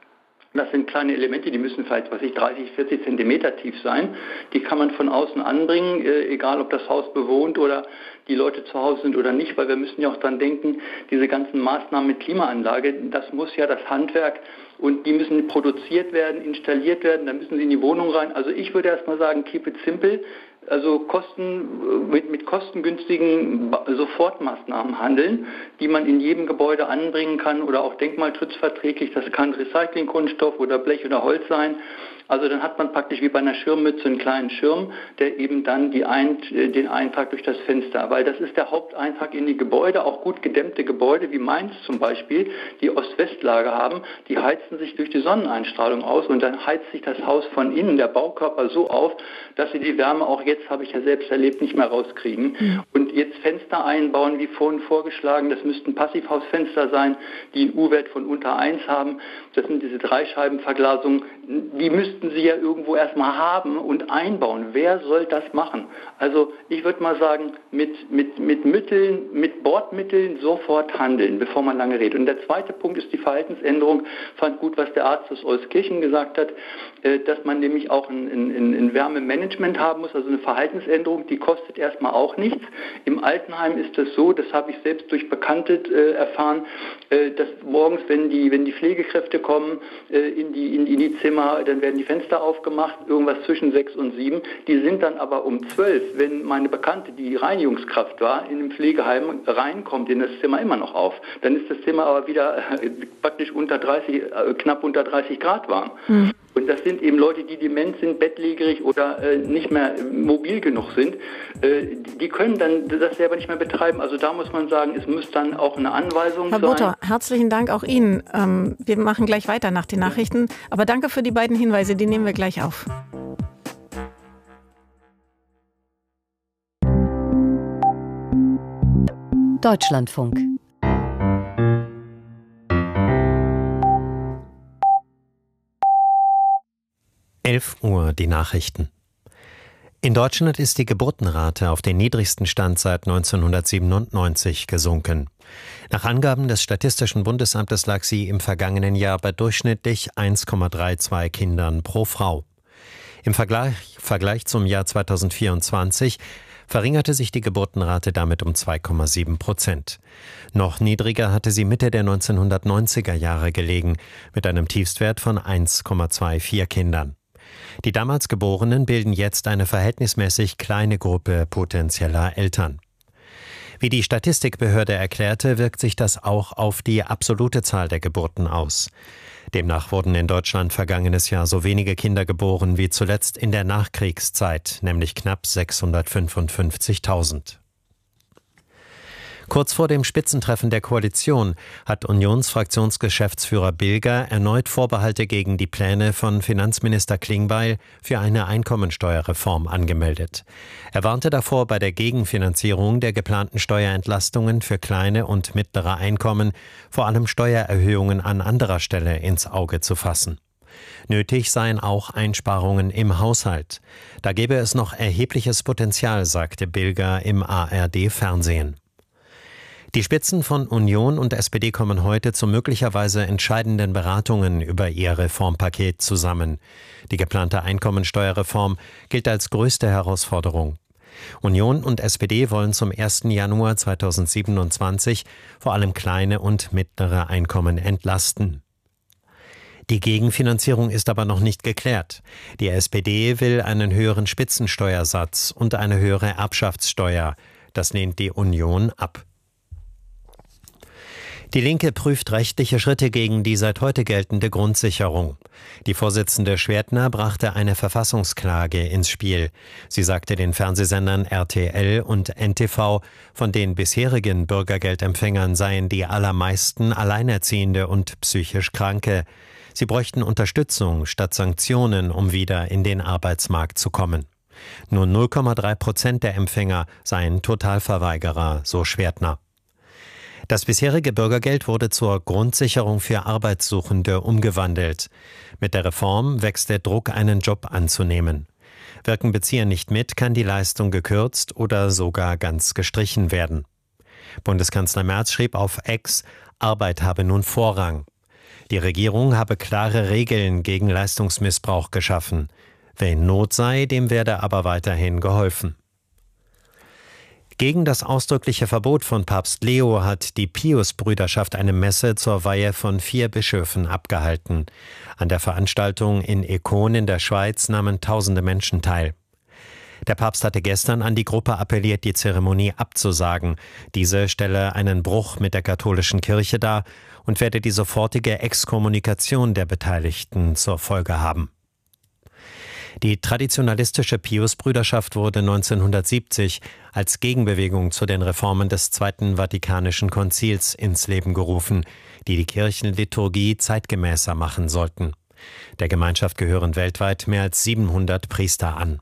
Das sind kleine Elemente, die müssen vielleicht, was ich, dreißig, vierzig Zentimeter tief sein. Die kann man von außen anbringen, äh, egal ob das Haus bewohnt oder die Leute zu Hause sind oder nicht, weil wir müssen ja auch dran denken, diese ganzen Maßnahmen mit Klimaanlage, das muss ja das Handwerk und die müssen produziert werden, installiert werden, dann müssen sie in die Wohnung rein. Also ich würde erstmal sagen, keep it simple. Also Kosten, mit, mit kostengünstigen Sofortmaßnahmen handeln, die man in jedem Gebäude anbringen kann oder auch denkmalschutzverträglich. Das kann Recyclingkunststoff oder Blech oder Holz sein. Also dann hat man praktisch wie bei einer Schirmmütze einen kleinen Schirm, der eben dann die ein, den Eintrag durch das Fenster, weil das ist der Haupteintrag in die Gebäude, auch gut gedämmte Gebäude wie Mainz zum Beispiel, die Ost-West-Lage haben, die heizen sich durch die Sonneneinstrahlung aus und dann heizt sich das Haus von innen, der Baukörper so auf, dass sie die Wärme auch jetzt, habe ich ja selbst erlebt, nicht mehr rauskriegen. Mhm. Und jetzt Fenster einbauen, wie vorhin vorgeschlagen, das müssten Passivhausfenster sein, die einen U-Wert von unter eins haben. Das sind diese Dreischeibenverglasungen, die müssten sie ja irgendwo erstmal haben und einbauen. Wer soll das machen? Also ich würde mal sagen, mit, mit, mit Mitteln, mit Bordmitteln sofort handeln, bevor man lange redet. Und der zweite Punkt ist die Verhaltensänderung. Fand gut, was der Arzt aus Euskirchen gesagt hat, dass man nämlich auch ein, ein, ein Wärmemanagement haben muss, also eine Verhaltensänderung, die kostet erstmal auch nichts. Im Altenheim ist es so, das habe ich selbst durch Bekannte äh, erfahren, äh, dass morgens, wenn die, wenn die Pflegekräfte kommen äh, in, die, in, in die Zimmer, dann werden die Fenster aufgemacht, irgendwas zwischen sechs und sieben. Die sind dann aber um zwölf, wenn meine Bekannte, die Reinigungskraft war, in dem Pflegeheim reinkommt, in das Zimmer immer noch auf. Dann ist das Zimmer aber wieder äh, praktisch unter dreißig, äh, knapp unter dreißig Grad warm. Mhm. Und das sind eben Leute, die dement sind, bettlägerig oder äh, nicht mehr mobil genug sind. Äh, die können dann das selber nicht mehr betreiben. Also da muss man sagen, es muss dann auch eine Anweisung Herr sein. Herr Botor, herzlichen Dank auch Ihnen. Ähm, wir machen gleich weiter nach den Nachrichten. Aber danke für die beiden Hinweise, die nehmen wir gleich auf. Deutschlandfunk. elf Uhr die Nachrichten. In Deutschland ist die Geburtenrate auf den niedrigsten Stand seit neunzehnhundertsiebenundneunzig gesunken. Nach Angaben des Statistischen Bundesamtes lag sie im vergangenen Jahr bei durchschnittlich eins Komma zweiunddreißig Kindern pro Frau. Im Vergleich, Vergleich zum Jahr zweitausendvierundzwanzig verringerte sich die Geburtenrate damit um zwei Komma sieben Prozent. Noch niedriger hatte sie Mitte der neunzehnhundertneunziger Jahre gelegen, mit einem Tiefstwert von eins Komma vierundzwanzig Kindern. Die damals Geborenen bilden jetzt eine verhältnismäßig kleine Gruppe potenzieller Eltern. Wie die Statistikbehörde erklärte, wirkt sich das auch auf die absolute Zahl der Geburten aus. Demnach wurden in Deutschland vergangenes Jahr so wenige Kinder geboren wie zuletzt in der Nachkriegszeit, nämlich knapp sechshundertfünfundfünfzigtausend. Kurz vor dem Spitzentreffen der Koalition hat Unionsfraktionsgeschäftsführer Bilger erneut Vorbehalte gegen die Pläne von Finanzminister Klingbeil für eine Einkommensteuerreform angemeldet. Er warnte davor, bei der Gegenfinanzierung der geplanten Steuerentlastungen für kleine und mittlere Einkommen vor allem Steuererhöhungen an anderer Stelle ins Auge zu fassen. Nötig seien auch Einsparungen im Haushalt. Da gebe es noch erhebliches Potenzial, sagte Bilger im A R D-Fernsehen. Die Spitzen von Union und S P D kommen heute zu möglicherweise entscheidenden Beratungen über ihr Reformpaket zusammen. Die geplante Einkommensteuerreform gilt als größte Herausforderung. Union und S P D wollen zum ersten Januar zweitausendsiebenundzwanzig vor allem kleine und mittlere Einkommen entlasten. Die Gegenfinanzierung ist aber noch nicht geklärt. Die S P D will einen höheren Spitzensteuersatz und eine höhere Erbschaftssteuer. Das lehnt die Union ab. Die Linke prüft rechtliche Schritte gegen die seit heute geltende Grundsicherung. Die Vorsitzende Schwertner brachte eine Verfassungsklage ins Spiel. Sie sagte den Fernsehsendern R T L und N T V, von den bisherigen Bürgergeldempfängern seien die allermeisten Alleinerziehende und psychisch Kranke. Sie bräuchten Unterstützung statt Sanktionen, um wieder in den Arbeitsmarkt zu kommen. Nur null Komma drei Prozent der Empfänger seien Totalverweigerer, so Schwertner. Das bisherige Bürgergeld wurde zur Grundsicherung für Arbeitssuchende umgewandelt. Mit der Reform wächst der Druck, einen Job anzunehmen. Wirken Bezieher nicht mit, kann die Leistung gekürzt oder sogar ganz gestrichen werden. Bundeskanzler Merz schrieb auf X, Arbeit habe nun Vorrang. Die Regierung habe klare Regeln gegen Leistungsmissbrauch geschaffen. Wer in Not sei, dem werde aber weiterhin geholfen. Gegen das ausdrückliche Verbot von Papst Leo hat die Pius-Brüderschaft eine Messe zur Weihe von vier Bischöfen abgehalten. An der Veranstaltung in Econ in der Schweiz nahmen tausende Menschen teil. Der Papst hatte gestern an die Gruppe appelliert, die Zeremonie abzusagen. Diese stelle einen Bruch mit der katholischen Kirche dar und werde die sofortige Exkommunikation der Beteiligten zur Folge haben. Die traditionalistische Pius-Brüderschaft wurde neunzehnhundertsiebzig als Gegenbewegung zu den Reformen des Zweiten Vatikanischen Konzils ins Leben gerufen, die die Kirchenliturgie zeitgemäßer machen sollten. Der Gemeinschaft gehören weltweit mehr als siebenhundert Priester an.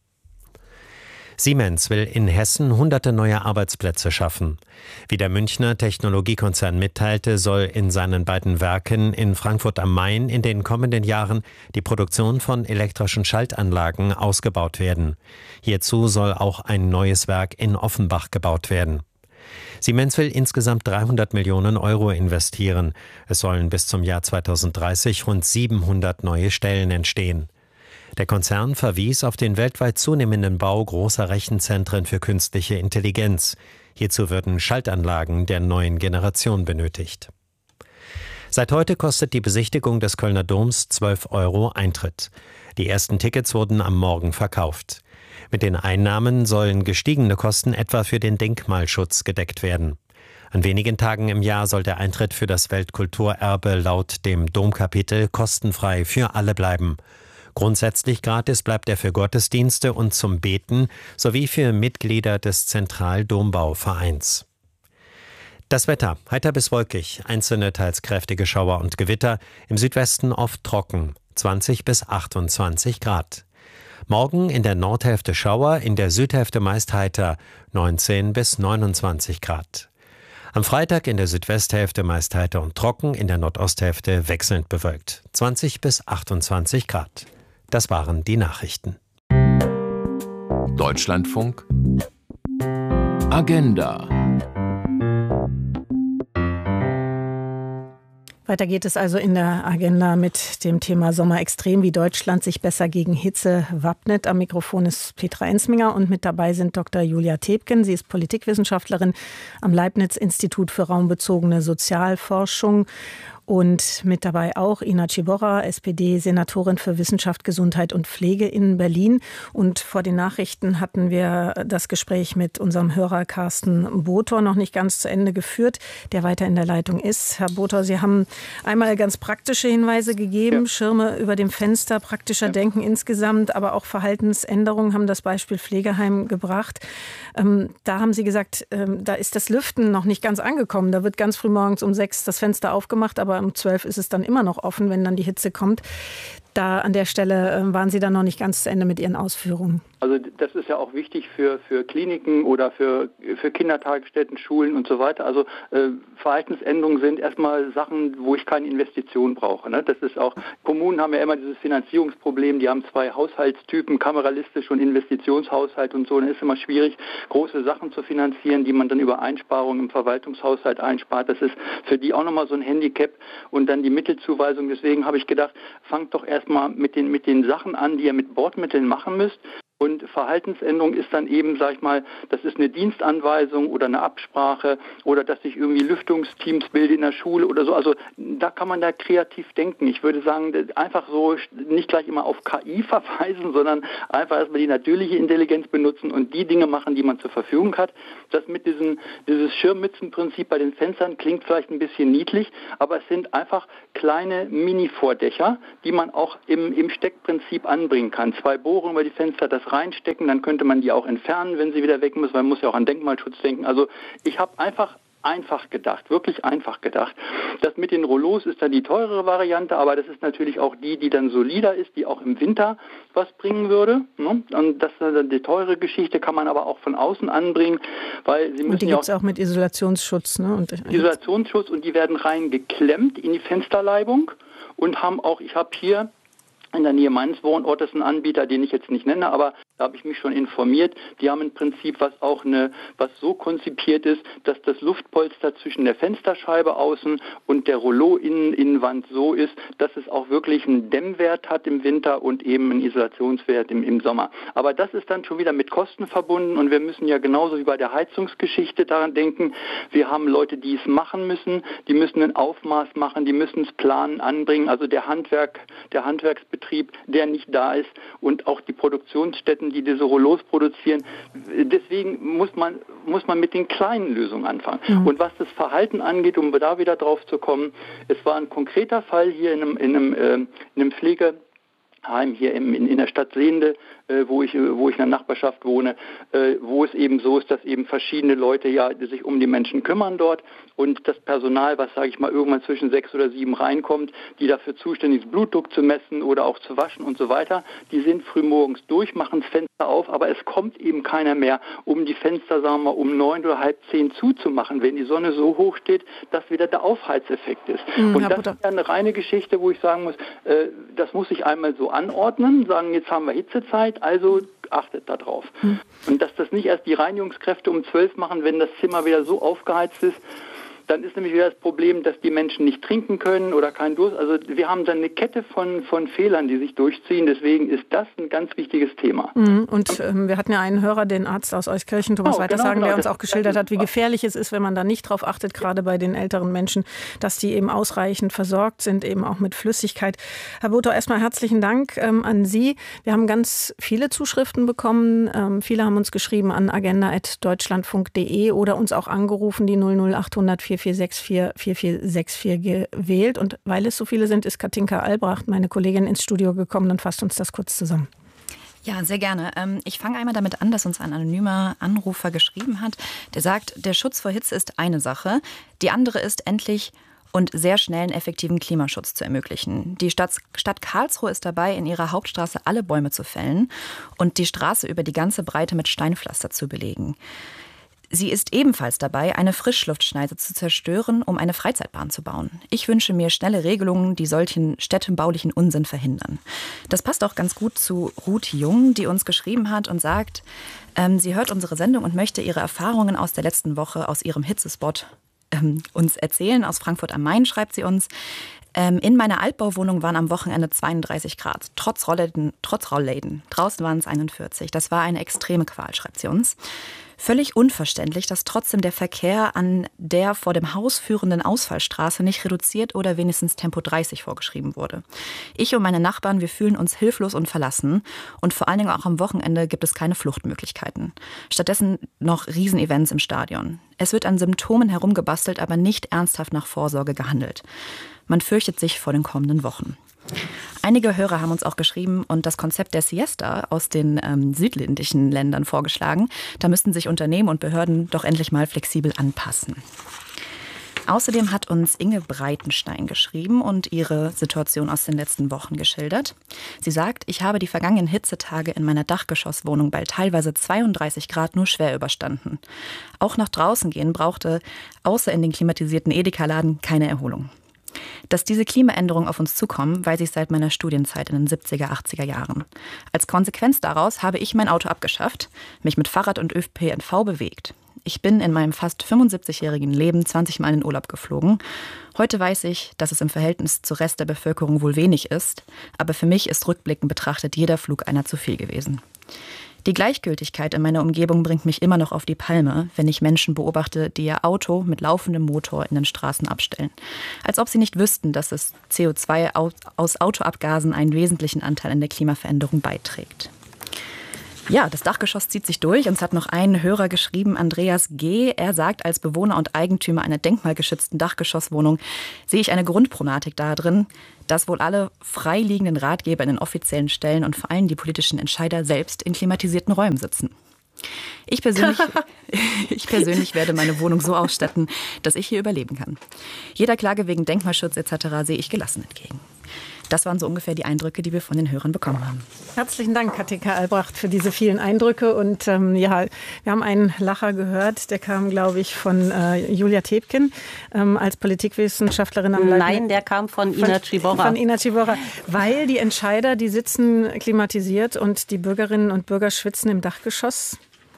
Siemens will in Hessen hunderte neue Arbeitsplätze schaffen. Wie der Münchner Technologiekonzern mitteilte, soll in seinen beiden Werken in Frankfurt am Main in den kommenden Jahren die Produktion von elektrischen Schaltanlagen ausgebaut werden. Hierzu soll auch ein neues Werk in Offenbach gebaut werden. Siemens will insgesamt dreihundert Millionen Euro investieren. Es sollen bis zum Jahr zweitausenddreißig rund siebenhundert neue Stellen entstehen. Der Konzern verwies auf den weltweit zunehmenden Bau großer Rechenzentren für künstliche Intelligenz. Hierzu würden Schaltanlagen der neuen Generation benötigt. Seit heute kostet die Besichtigung des Kölner Doms zwölf Euro Eintritt. Die ersten Tickets wurden am Morgen verkauft. Mit den Einnahmen sollen gestiegene Kosten etwa für den Denkmalschutz gedeckt werden. An wenigen Tagen im Jahr soll der Eintritt für das Weltkulturerbe laut dem Domkapitel kostenfrei für alle bleiben. Grundsätzlich gratis bleibt er für Gottesdienste und zum Beten sowie für Mitglieder des Zentraldombauvereins. Das Wetter, heiter bis wolkig, einzelne teils kräftige Schauer und Gewitter, im Südwesten oft trocken, zwanzig bis achtundzwanzig Grad. Morgen in der Nordhälfte Schauer, in der Südhälfte meist heiter, neunzehn bis neunundzwanzig Grad. Am Freitag in der Südwesthälfte meist heiter und trocken, in der Nordosthälfte wechselnd bewölkt, zwanzig bis achtundzwanzig Grad. Das waren die Nachrichten. Deutschlandfunk Agenda. Weiter geht es also in der Agenda mit dem Thema Sommerextrem, wie Deutschland sich besser gegen Hitze wappnet. Am Mikrofon ist Petra Ensminger und mit dabei sind Doktor Julia Tebken. Sie ist Politikwissenschaftlerin am Leibniz-Institut für raumbezogene Sozialforschung. Und mit dabei auch Ina Ciborra, S P D-Senatorin für Wissenschaft, Gesundheit und Pflege in Berlin. Und vor den Nachrichten hatten wir das Gespräch mit unserem Hörer Carsten Botor noch nicht ganz zu Ende geführt, der weiter in der Leitung ist. Herr Botor, Sie haben einmal ganz praktische Hinweise gegeben, ja. Schirme über dem Fenster, praktischer ja. Denken insgesamt, aber auch Verhaltensänderungen, haben das Beispiel Pflegeheim gebracht. Ähm, da haben Sie gesagt, ähm, da ist das Lüften noch nicht ganz angekommen. Da wird ganz früh morgens um sechs das Fenster aufgemacht, aber um zwölf ist es dann immer noch offen, wenn dann die Hitze kommt. Da an der Stelle waren Sie dann noch nicht ganz zu Ende mit Ihren Ausführungen. Also das ist ja auch wichtig für, für Kliniken oder für, für Kindertagesstätten, Schulen und so weiter. Also äh, Verhaltensänderungen sind erstmal Sachen, wo ich keine Investition brauche. Ne? Das ist auch, Kommunen haben ja immer dieses Finanzierungsproblem, die haben zwei Haushaltstypen, kameralistisch und Investitionshaushalt und so. Dann ist es immer schwierig, große Sachen zu finanzieren, die man dann über Einsparungen im Verwaltungshaushalt einspart. Das ist für die auch nochmal so ein Handicap. Und dann die Mittelzuweisung. Deswegen habe ich gedacht, fangt doch erstmal mit den, mit den Sachen an, die ihr mit Bordmitteln machen müsst. Und Verhaltensänderung ist dann eben, sag ich mal, das ist eine Dienstanweisung oder eine Absprache oder dass ich irgendwie Lüftungsteams bilde in der Schule oder so. Also da kann man da kreativ denken. Ich würde sagen, einfach so nicht gleich immer auf K I verweisen, sondern einfach erstmal die natürliche Intelligenz benutzen und die Dinge machen, die man zur Verfügung hat. Das mit diesem dieses Schirmmützenprinzip bei den Fenstern klingt vielleicht ein bisschen niedlich, aber es sind einfach kleine Mini-Vordächer, die man auch im, im Steckprinzip anbringen kann. Zwei Bohrungen über die Fenster, das reinstecken, dann könnte man die auch entfernen, wenn sie wieder weg muss, weil man muss ja auch an Denkmalschutz denken. Also ich habe einfach einfach gedacht, wirklich einfach gedacht. Das mit den Rollos ist dann die teurere Variante, aber das ist natürlich auch die, die dann solider ist, die auch im Winter was bringen würde. Und das die teure Geschichte kann man aber auch von außen anbringen, weil sie müssen und die ja gibt es auch mit Isolationsschutz, ne? Und Isolationsschutz und die werden rein geklemmt in die Fensterleibung und haben auch, ich habe hier in der Nähe meines Wohnortes einen Anbieter, den ich jetzt nicht nenne, aber da habe ich mich schon informiert. Die haben ein Prinzip, was auch eine, was so konzipiert ist, dass das Luftpolster zwischen der Fensterscheibe außen und der Rollo-Innenwand so ist, dass es auch wirklich einen Dämmwert hat im Winter und eben einen Isolationswert im, im Sommer. Aber das ist dann schon wieder mit Kosten verbunden und wir müssen ja genauso wie bei der Heizungsgeschichte daran denken, wir haben Leute, die es machen müssen, die müssen ein Aufmaß machen, die müssen es planen, anbringen, also der Handwerk, der Handwerksbetrieb, der nicht da ist und auch die Produktionsstätten, die diese Rollos produzieren. Deswegen muss man, muss man mit den kleinen Lösungen anfangen. Mhm. Und was das Verhalten angeht, um da wieder drauf zu kommen, es war ein konkreter Fall hier in einem, in einem, äh, in einem Pflegeheim hier im, in, in der Stadt Sehnde, äh, wo ich, wo ich in der Nachbarschaft wohne, äh, wo es eben so ist, dass eben verschiedene Leute ja sich um die Menschen kümmern dort und das Personal, was sage ich mal irgendwann zwischen sechs oder sieben reinkommt, die dafür zuständig ist, Blutdruck zu messen oder auch zu waschen und so weiter, die sind frühmorgens durch, machen das Fenster auf, aber es kommt eben keiner mehr, um die Fenster, sagen wir, um neun oder halb zehn zuzumachen, wenn die Sonne so hoch steht, dass wieder der Aufheizeffekt ist. Mhm, und das ist ja eine reine Geschichte, wo ich sagen muss, äh, das muss ich einmal so anordnen, sagen, jetzt haben wir Hitzezeit, also achtet da drauf. Mhm. Und dass das nicht erst die Reinigungskräfte um zwölf machen, wenn das Zimmer wieder so aufgeheizt ist, dann ist nämlich wieder das Problem, dass die Menschen nicht trinken können oder keinen Durst. Also wir haben dann eine Kette von, von Fehlern, die sich durchziehen. Deswegen ist das ein ganz wichtiges Thema. Mhm. Und ähm, wir hatten ja einen Hörer, den Arzt aus Euskirchen, Thomas oh, Weitersagen, genau, genau. der uns auch geschildert hat, wie gefährlich es ist, wenn man da nicht drauf achtet, gerade bei den älteren Menschen, dass die eben ausreichend versorgt sind, eben auch mit Flüssigkeit. Herr Botho, erstmal herzlichen Dank ähm, an Sie. Wir haben ganz viele Zuschriften bekommen. Ähm, viele haben uns geschrieben an agenda at deutschlandfunk punkt de oder uns auch angerufen, die null null acht hundert vier vier sechs vier vier vier sechs vier gewählt. Und weil es so viele sind, ist Katinka Albracht, meine Kollegin, ins Studio gekommen und fasst uns das kurz zusammen. Ja, sehr gerne. Ich fange einmal damit an, dass uns ein anonymer Anrufer geschrieben hat, der sagt, der Schutz vor Hitze ist eine Sache, die andere ist endlich und sehr schnell einen effektiven Klimaschutz zu ermöglichen. Die Stadt, Stadt Karlsruhe ist dabei, in ihrer Hauptstraße alle Bäume zu fällen und die Straße über die ganze Breite mit Steinpflaster zu belegen. Sie ist ebenfalls dabei, eine Frischluftschneise zu zerstören, um eine Freizeitbahn zu bauen. Ich wünsche mir schnelle Regelungen, die solchen städtebaulichen Unsinn verhindern. Das passt auch ganz gut zu Ruth Jung, die uns geschrieben hat und sagt, ähm, sie hört unsere Sendung und möchte ihre Erfahrungen aus der letzten Woche aus ihrem Hitzespot ähm, uns erzählen. Aus Frankfurt am Main schreibt sie uns, ähm, in meiner Altbauwohnung waren am Wochenende zweiunddreißig Grad, trotz Rollläden, trotz Rollläden. Draußen waren es einundvierzig. Das war eine extreme Qual, schreibt sie uns. Völlig unverständlich, dass trotzdem der Verkehr an der vor dem Haus führenden Ausfallstraße nicht reduziert oder wenigstens Tempo dreißig vorgeschrieben wurde. Ich und meine Nachbarn, wir fühlen uns hilflos und verlassen. Und vor allen Dingen auch am Wochenende gibt es keine Fluchtmöglichkeiten. Stattdessen noch Riesenevents im Stadion. Es wird an Symptomen herumgebastelt, aber nicht ernsthaft nach Vorsorge gehandelt. Man fürchtet sich vor den kommenden Wochen. Einige Hörer haben uns auch geschrieben und das Konzept der Siesta aus den ähm, südländischen Ländern vorgeschlagen. Da müssten sich Unternehmen und Behörden doch endlich mal flexibel anpassen. Außerdem hat uns Inge Breitenstein geschrieben und ihre Situation aus den letzten Wochen geschildert. Sie sagt, ich habe die vergangenen Hitzetage in meiner Dachgeschosswohnung bei teilweise zweiunddreißig Grad nur schwer überstanden. Auch nach draußen gehen brauchte außer in den klimatisierten Edeka-Laden keine Erholung. Dass diese Klimaänderungen auf uns zukommen, weiß ich seit meiner Studienzeit in den siebziger, achtziger Jahren. Als Konsequenz daraus habe ich mein Auto abgeschafft, mich mit Fahrrad und Ö P N V bewegt. Ich bin in meinem fast fünfundsiebzigjährigen Leben zwanzig Mal in den Urlaub geflogen. Heute weiß ich, dass es im Verhältnis zum Rest der Bevölkerung wohl wenig ist, aber für mich ist rückblickend betrachtet jeder Flug einer zu viel gewesen. Die Gleichgültigkeit in meiner Umgebung bringt mich immer noch auf die Palme, wenn ich Menschen beobachte, die ihr Auto mit laufendem Motor in den Straßen abstellen. Als ob sie nicht wüssten, dass das C O zwei aus Autoabgasen einen wesentlichen Anteil an der Klimaveränderung beiträgt. Ja, das Dachgeschoss zieht sich durch. Uns hat noch ein Hörer geschrieben, Andreas G. Er sagt, als Bewohner und Eigentümer einer denkmalgeschützten Dachgeschosswohnung sehe ich eine Grundproblematik darin, dass wohl alle freiliegenden Ratgeber in den offiziellen Stellen und vor allem die politischen Entscheider selbst in klimatisierten Räumen sitzen. Ich persönlich, ich persönlich werde meine Wohnung so ausstatten, dass ich hier überleben kann. Jeder Klage wegen Denkmalschutz et cetera sehe ich gelassen entgegen. Das waren so ungefähr die Eindrücke, die wir von den Hörern bekommen haben. Herzlichen Dank, Katinka Albrecht, für diese vielen Eindrücke. Und ähm, ja, wir haben einen Lacher gehört, der kam, glaube ich, von äh, Julia Tebken ähm, als Politikwissenschaftlerin am Leitner. Nein, der kam von Ina Ciborra. Von Ina Ciborra, weil die Entscheider, die sitzen klimatisiert und die Bürgerinnen und Bürger schwitzen im Dachgeschoss.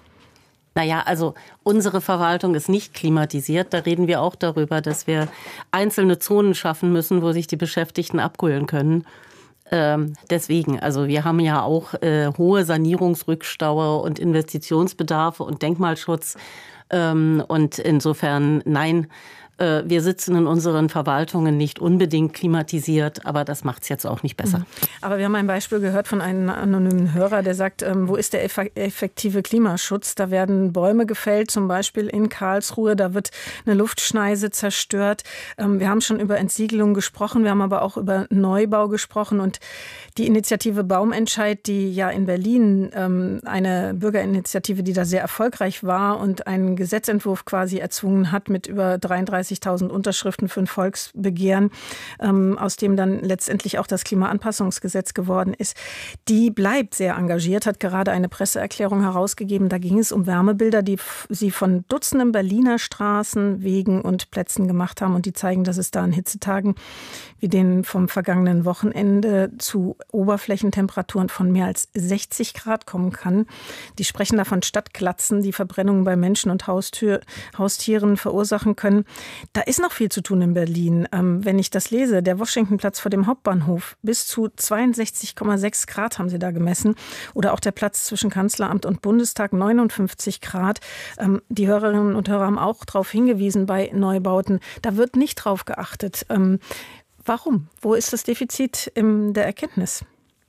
Naja, also unsere Verwaltung ist nicht klimatisiert. Da reden wir auch darüber, dass wir einzelne Zonen schaffen müssen, wo sich die Beschäftigten abkühlen können. Ähm, deswegen, also wir haben ja auch äh, hohe Sanierungsrückstau und Investitionsbedarfe und Denkmalschutz. Ähm, und insofern, nein, äh, wir sitzen in unseren Verwaltungen nicht unbedingt klimatisiert, aber das macht es jetzt auch nicht besser. Aber wir haben ein Beispiel gehört von einem anonymen Hörer, der sagt, ähm, wo ist der effektive Klimaschutz? Da werden Bäume gefällt, zum Beispiel in Karlsruhe, da wird eine Luftschneise zerstört. Ähm, wir haben schon über Entsiegelung gesprochen, wir haben aber auch über Neubau gesprochen und die Initiative Baumentscheid, die ja in Berlin ähm, eine Bürgerinitiative, die da sehr erfolgreich war und einen Gesetzentwurf quasi erzwungen hat mit über dreiunddreißigtausend Unterschriften für ein Volksbegehren, ähm, aus dem dann letztendlich auch das Klimaanpassungsgesetz geworden ist, die bleibt sehr engagiert, hat gerade eine Presseerklärung herausgegeben. Da ging es um Wärmebilder, die f- sie von Dutzenden Berliner Straßen, Wegen und Plätzen gemacht haben und die zeigen, dass es da an Hitzetagen wie den vom vergangenen Wochenende zu Oberflächentemperaturen von mehr als sechzig Grad kommen kann. Die sprechen da von Stadtglatzen, die Verbrennungen bei Menschen und Haustür, Haustieren verursachen können. Da ist noch viel zu tun in Berlin. Ähm, wenn ich das lese, der Washingtonplatz vor dem Hauptbahnhof, bis zu zweiundsechzig Komma sechs Grad haben sie da gemessen. Oder auch der Platz zwischen Kanzleramt und Bundestag, neunundfünfzig Grad. Ähm, die Hörerinnen und Hörer haben auch darauf hingewiesen bei Neubauten. Da wird nicht drauf geachtet. Ähm, Warum? Wo ist das Defizit in der Erkenntnis?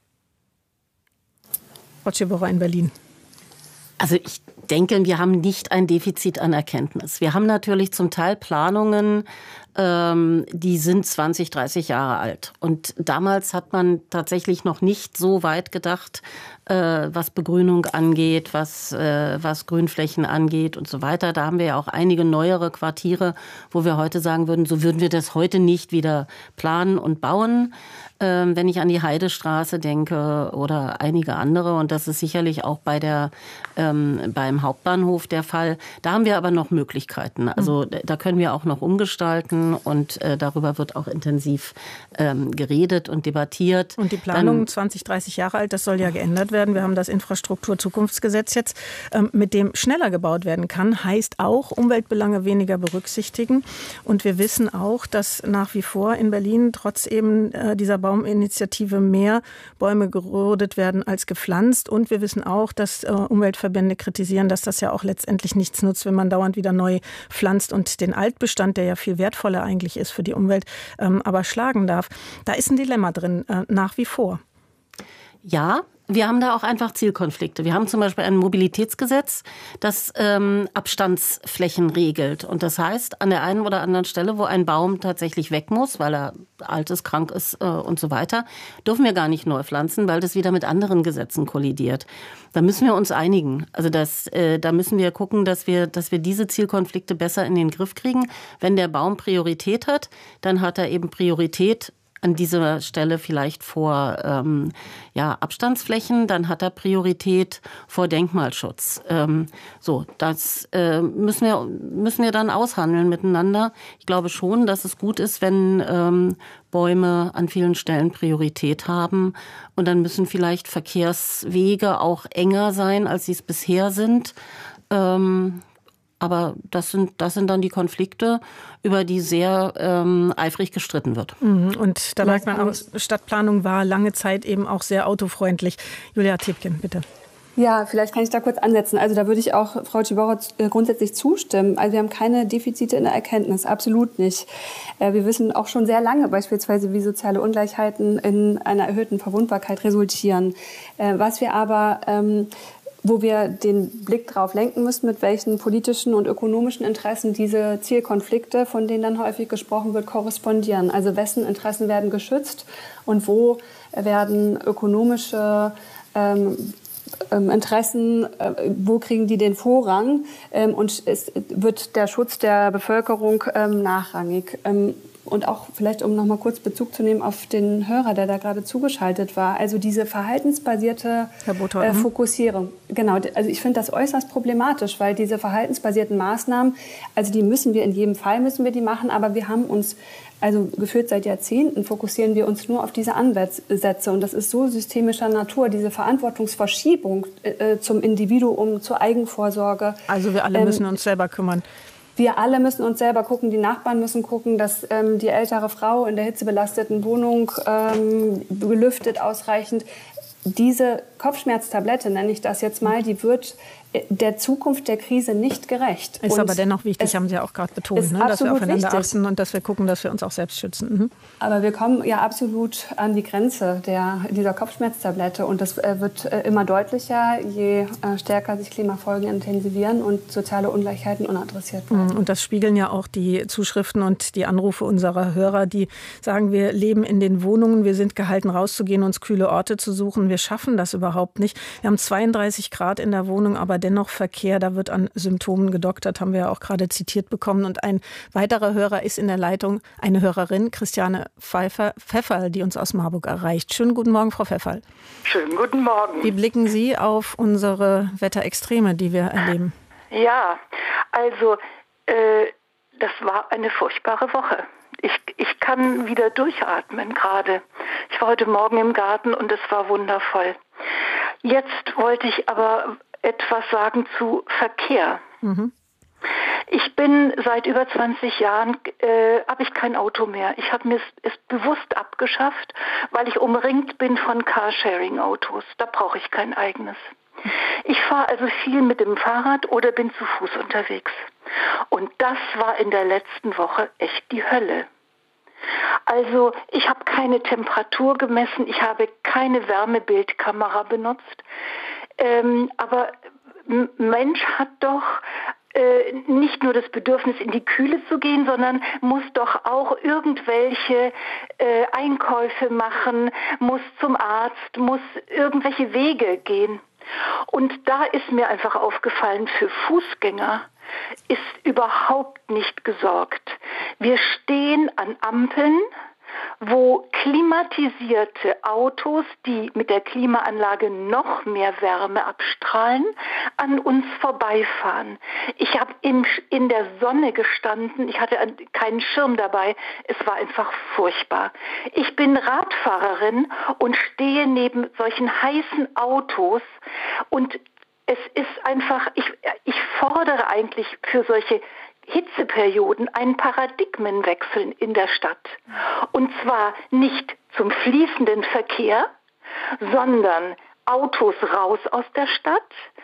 Frau Ciborra in Berlin. Also ich denke, wir haben nicht ein Defizit an Erkenntnis. Wir haben natürlich zum Teil Planungen, ähm, die sind zwanzig, dreißig Jahre alt. Und damals hat man tatsächlich noch nicht so weit gedacht, äh, was Begrünung angeht, was, äh, was Grünflächen angeht und so weiter. Da haben wir ja auch einige neuere Quartiere, wo wir heute sagen würden, so würden wir das heute nicht wieder planen und bauen. Ähm, wenn ich an die Heidestraße denke oder einige andere. Und das ist sicherlich auch bei der, ähm, beim Hauptbahnhof der Fall. Da haben wir aber noch Möglichkeiten. Also da können wir auch noch umgestalten und äh, darüber wird auch intensiv ähm, geredet und debattiert. Und die Planung Dann, zwanzig, dreißig Jahre alt, das soll ja geändert werden. Wir haben das Infrastrukturzukunftsgesetz jetzt, ähm, mit dem schneller gebaut werden kann, heißt auch Umweltbelange weniger berücksichtigen. Und wir wissen auch, dass nach wie vor in Berlin trotz eben äh, dieser Bauminitiative mehr Bäume gerodet werden als gepflanzt. Und wir wissen auch, dass äh, Umweltverbände kritisieren, dass das ja auch letztendlich nichts nutzt, wenn man dauernd wieder neu pflanzt und den Altbestand, der ja viel wertvoller eigentlich ist für die Umwelt, ähm, aber schlagen darf. Da ist ein Dilemma drin, äh, nach wie vor. Ja, wir haben da auch einfach Zielkonflikte. Wir haben zum Beispiel ein Mobilitätsgesetz, das ähm, Abstandsflächen regelt. Und das heißt, an der einen oder anderen Stelle, wo ein Baum tatsächlich weg muss, weil er alt ist, krank ist äh, und so weiter, dürfen wir gar nicht neu pflanzen, weil das wieder mit anderen Gesetzen kollidiert. Da müssen wir uns einigen. Also das, äh, da müssen wir gucken, dass wir, dass wir diese Zielkonflikte besser in den Griff kriegen. Wenn der Baum Priorität hat, dann hat er eben Priorität an dieser Stelle vielleicht vor ähm, ja, Abstandsflächen, dann hat er Priorität vor Denkmalschutz. Ähm, so, das äh, müssen wir, müssen wir dann aushandeln miteinander. Ich glaube schon, dass es gut ist, wenn ähm, Bäume an vielen Stellen Priorität haben. Und dann müssen vielleicht Verkehrswege auch enger sein, als sie es bisher sind. Ähm, Aber das sind, das sind dann die Konflikte, über die sehr ähm, eifrig gestritten wird. Und da merkt man auch, Stadtplanung war lange Zeit eben auch sehr autofreundlich. Julia Tebken, bitte. Ja, vielleicht kann ich da kurz ansetzen. Also da würde ich auch Frau Tschibauer grundsätzlich zustimmen. Also wir haben keine Defizite in der Erkenntnis, absolut nicht. Wir wissen auch schon sehr lange beispielsweise, wie soziale Ungleichheiten in einer erhöhten Verwundbarkeit resultieren. Was wir aber, wo wir den Blick drauf lenken müssen, mit welchen politischen und ökonomischen Interessen diese Zielkonflikte, von denen dann häufig gesprochen wird, korrespondieren. Also wessen Interessen werden geschützt und wo werden ökonomische ähm, Interessen, äh, wo kriegen die den Vorrang, ähm, und es wird der Schutz der Bevölkerung ähm, nachrangig. Ähm, und auch vielleicht, um noch mal kurz Bezug zu nehmen auf den Hörer, der da gerade zugeschaltet war, also diese verhaltensbasierte äh, Fokussierung. Genau, also ich finde das äußerst problematisch, weil diese verhaltensbasierten Maßnahmen, also die müssen wir in jedem Fall, müssen wir die machen, aber wir haben uns Also geführt seit Jahrzehnten fokussieren wir uns nur auf diese Ansätze. Und das ist so systemischer Natur, diese Verantwortungsverschiebung äh, zum Individuum, zur Eigenvorsorge. Also wir alle ähm, müssen uns selber kümmern. Wir alle müssen uns selber gucken, die Nachbarn müssen gucken, dass ähm, die ältere Frau in der hitzebelasteten Wohnung ähm, gelüftet ausreichend. Diese Kopfschmerztablette, nenne ich das jetzt mal, die wird der Zukunft der Krise nicht gerecht. Ist und aber dennoch wichtig, haben Sie ja auch gerade betont, ne? Dass wir aufeinander wichtig. achten und dass wir gucken, dass wir uns auch selbst schützen. Mhm. Aber wir kommen ja absolut an die Grenze der, dieser Kopfschmerztablette und das äh, wird äh, immer deutlicher, je äh, stärker sich Klimafolgen intensivieren und soziale Ungleichheiten unadressiert bleiben. Und das spiegeln ja auch die Zuschriften und die Anrufe unserer Hörer, die sagen, wir leben in den Wohnungen, wir sind gehalten rauszugehen, uns kühle Orte zu suchen. Wir schaffen das überhaupt nicht. Wir haben zweiunddreißig Grad in der Wohnung, aber dennoch Verkehr, da wird an Symptomen gedoktert, haben wir ja auch gerade zitiert bekommen. Und ein weiterer Hörer ist in der Leitung, eine Hörerin, Christiane Pfeiffer, Pfefferl, die uns aus Marburg erreicht. Schönen guten Morgen, Frau Pfefferl. Schönen guten Morgen. Wie blicken Sie auf unsere Wetterextreme, die wir erleben? Ja, also äh, das war eine furchtbare Woche. Ich, ich kann wieder durchatmen gerade. Ich war heute Morgen im Garten und es war wundervoll. Jetzt wollte ich aber etwas sagen zu Verkehr. Mhm. Ich bin seit über zwanzig Jahren, äh, habe ich kein Auto mehr. Ich habe mir es bewusst abgeschafft, weil ich umringt bin von Carsharing-Autos. Da brauche ich kein eigenes. Ich fahre also viel mit dem Fahrrad oder bin zu Fuß unterwegs. Und das war in der letzten Woche echt die Hölle. Also ich habe keine Temperatur gemessen, ich habe keine Wärmebildkamera benutzt. Ähm, aber Mensch hat doch äh, nicht nur das Bedürfnis, in die Kühle zu gehen, sondern muss doch auch irgendwelche äh, Einkäufe machen, muss zum Arzt, muss irgendwelche Wege gehen. Und da ist mir einfach aufgefallen, für Fußgänger ist überhaupt nicht gesorgt. Wir stehen an Ampeln, wo klimatisierte Autos, die mit der Klimaanlage noch mehr Wärme abstrahlen, an uns vorbeifahren. Ich habe in, in der Sonne gestanden, ich hatte keinen Schirm dabei, es war einfach furchtbar. Ich bin Radfahrerin und stehe neben solchen heißen Autos und es ist einfach, ich, ich fordere eigentlich für solche Hitzeperioden einen Paradigmenwechsel in der Stadt. Und zwar nicht zum fließenden Verkehr, sondern Autos raus aus der Stadt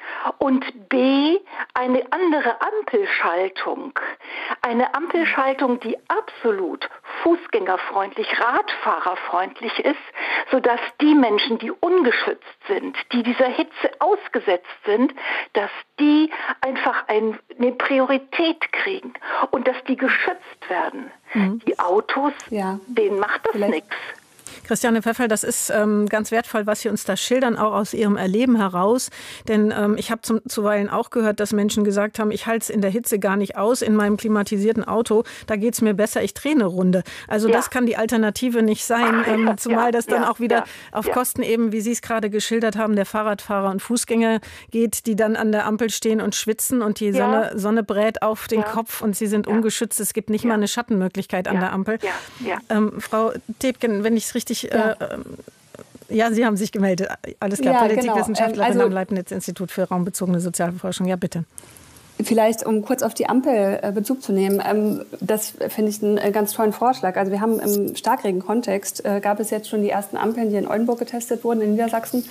und B, eine andere Ampelschaltung. Eine Ampelschaltung, die absolut fußgängerfreundlich, radfahrerfreundlich ist, sodass die Menschen, die ungeschützt sind, die dieser Hitze ausgesetzt sind, dass die einfach ein, eine Priorität kriegen und dass die geschützt werden. Mhm. Die Autos, ja, denen macht das nichts. Christiane Pfefferl, das ist ähm, ganz wertvoll, was Sie uns da schildern, auch aus Ihrem Erleben heraus. Denn ähm, ich habe zuweilen auch gehört, dass Menschen gesagt haben, ich halte es in der Hitze gar nicht aus, in meinem klimatisierten Auto, da geht es mir besser, ich drehe eine Runde. Also ja. Das kann die Alternative nicht sein, ähm, ja, zumal das dann ja, auch wieder ja, auf ja. Kosten eben, wie Sie es gerade geschildert haben, der Fahrradfahrer und Fußgänger geht, die dann an der Ampel stehen und schwitzen und die ja. Sonne, Sonne brät auf den ja. Kopf und sie sind ja. ungeschützt. Es gibt nicht ja. mal eine Schattenmöglichkeit an ja. der Ampel. Ja. Ja. Ähm, Frau Tebken, wenn ich es richtig Ja. Äh, ja, Sie haben sich gemeldet. Alles klar, ja, Politikwissenschaftlerin genau. also, am Leibniz-Institut für raumbezogene Sozialforschung. Ja, bitte. Vielleicht, um kurz auf die Ampel äh, Bezug zu nehmen, ähm, das finde ich einen äh, ganz tollen Vorschlag. Also wir haben im Starkregen-Kontext, äh, gab es jetzt schon die ersten Ampeln, die in Oldenburg getestet wurden, in Niedersachsen.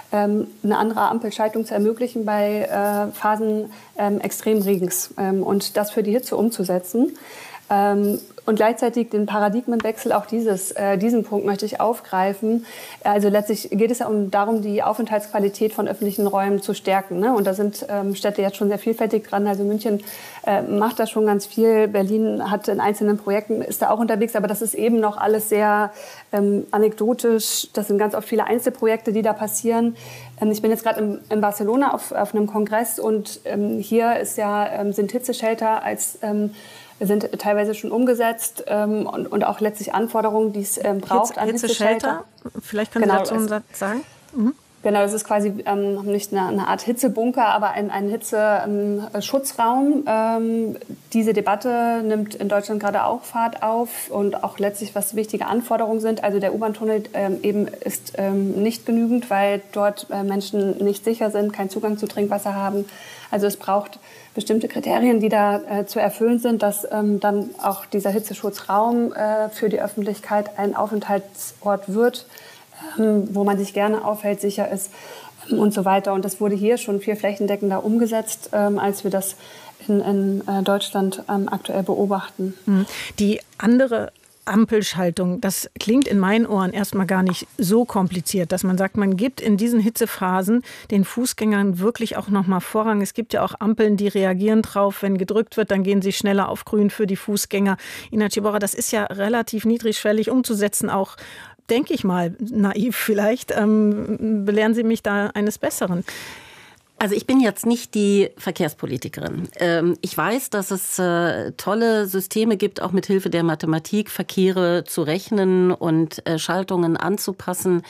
ähm, eine andere Ampelschaltung zu ermöglichen bei äh, Phasen ähm, Extremregens ähm, und das für die Hitze umzusetzen. Ähm, und gleichzeitig den Paradigmenwechsel, auch dieses, äh, diesen Punkt möchte ich aufgreifen. Also letztlich geht es ja um, darum, die Aufenthaltsqualität von öffentlichen Räumen zu stärken. Ne? Und da sind ähm, Städte jetzt schon sehr vielfältig dran. Also München äh, macht da schon ganz viel. Berlin hat in einzelnen Projekten, ist da auch unterwegs. Aber das ist eben noch alles sehr ähm, anekdotisch. Das sind ganz oft viele Einzelprojekte, die da passieren. Ähm, ich bin jetzt gerade in, in Barcelona auf, auf einem Kongress. Und ähm, hier ist ja, ähm, sind Hitzeshelter als ähm, sind teilweise schon umgesetzt ähm, und, und auch letztlich Anforderungen, die es ähm, braucht Hitze, an Hitzeshelter. Vielleicht können genau, Sie dazu einen Satz sagen? Mhm. Genau, das ist quasi ähm, nicht eine, eine Art Hitzebunker, aber ein, ein Hitzeschutzraum. Ähm, diese Debatte nimmt in Deutschland gerade auch Fahrt auf und auch letztlich, was wichtige Anforderungen sind. Also der U-Bahn-Tunnel ähm, eben ist ähm, nicht genügend, weil dort äh, Menschen nicht sicher sind, keinen Zugang zu Trinkwasser haben. Also es braucht bestimmte Kriterien, die da äh, zu erfüllen sind, dass ähm, dann auch dieser Hitzeschutzraum äh, für die Öffentlichkeit ein Aufenthaltsort wird, ähm, wo man sich gerne aufhält, sicher ist ähm, und so weiter. Und das wurde hier schon viel flächendeckender umgesetzt, ähm, als wir das in, in äh, Deutschland ähm, aktuell beobachten. Die andere Ampelschaltung, das klingt in meinen Ohren erstmal gar nicht so kompliziert, dass man sagt, man gibt in diesen Hitzephasen den Fußgängern wirklich auch nochmal Vorrang. Es gibt ja auch Ampeln, die reagieren drauf, wenn gedrückt wird, dann gehen sie schneller auf grün für die Fußgänger. Ina Ciborra, das ist ja relativ niedrigschwellig umzusetzen, auch, denke ich mal, naiv vielleicht. Ähm, belehren Sie mich da eines Besseren. Also ich bin jetzt nicht die Verkehrspolitikerin. Ich weiß, dass es tolle Systeme gibt, auch mit Hilfe der Mathematik Verkehre zu rechnen und Schaltungen anzupassen,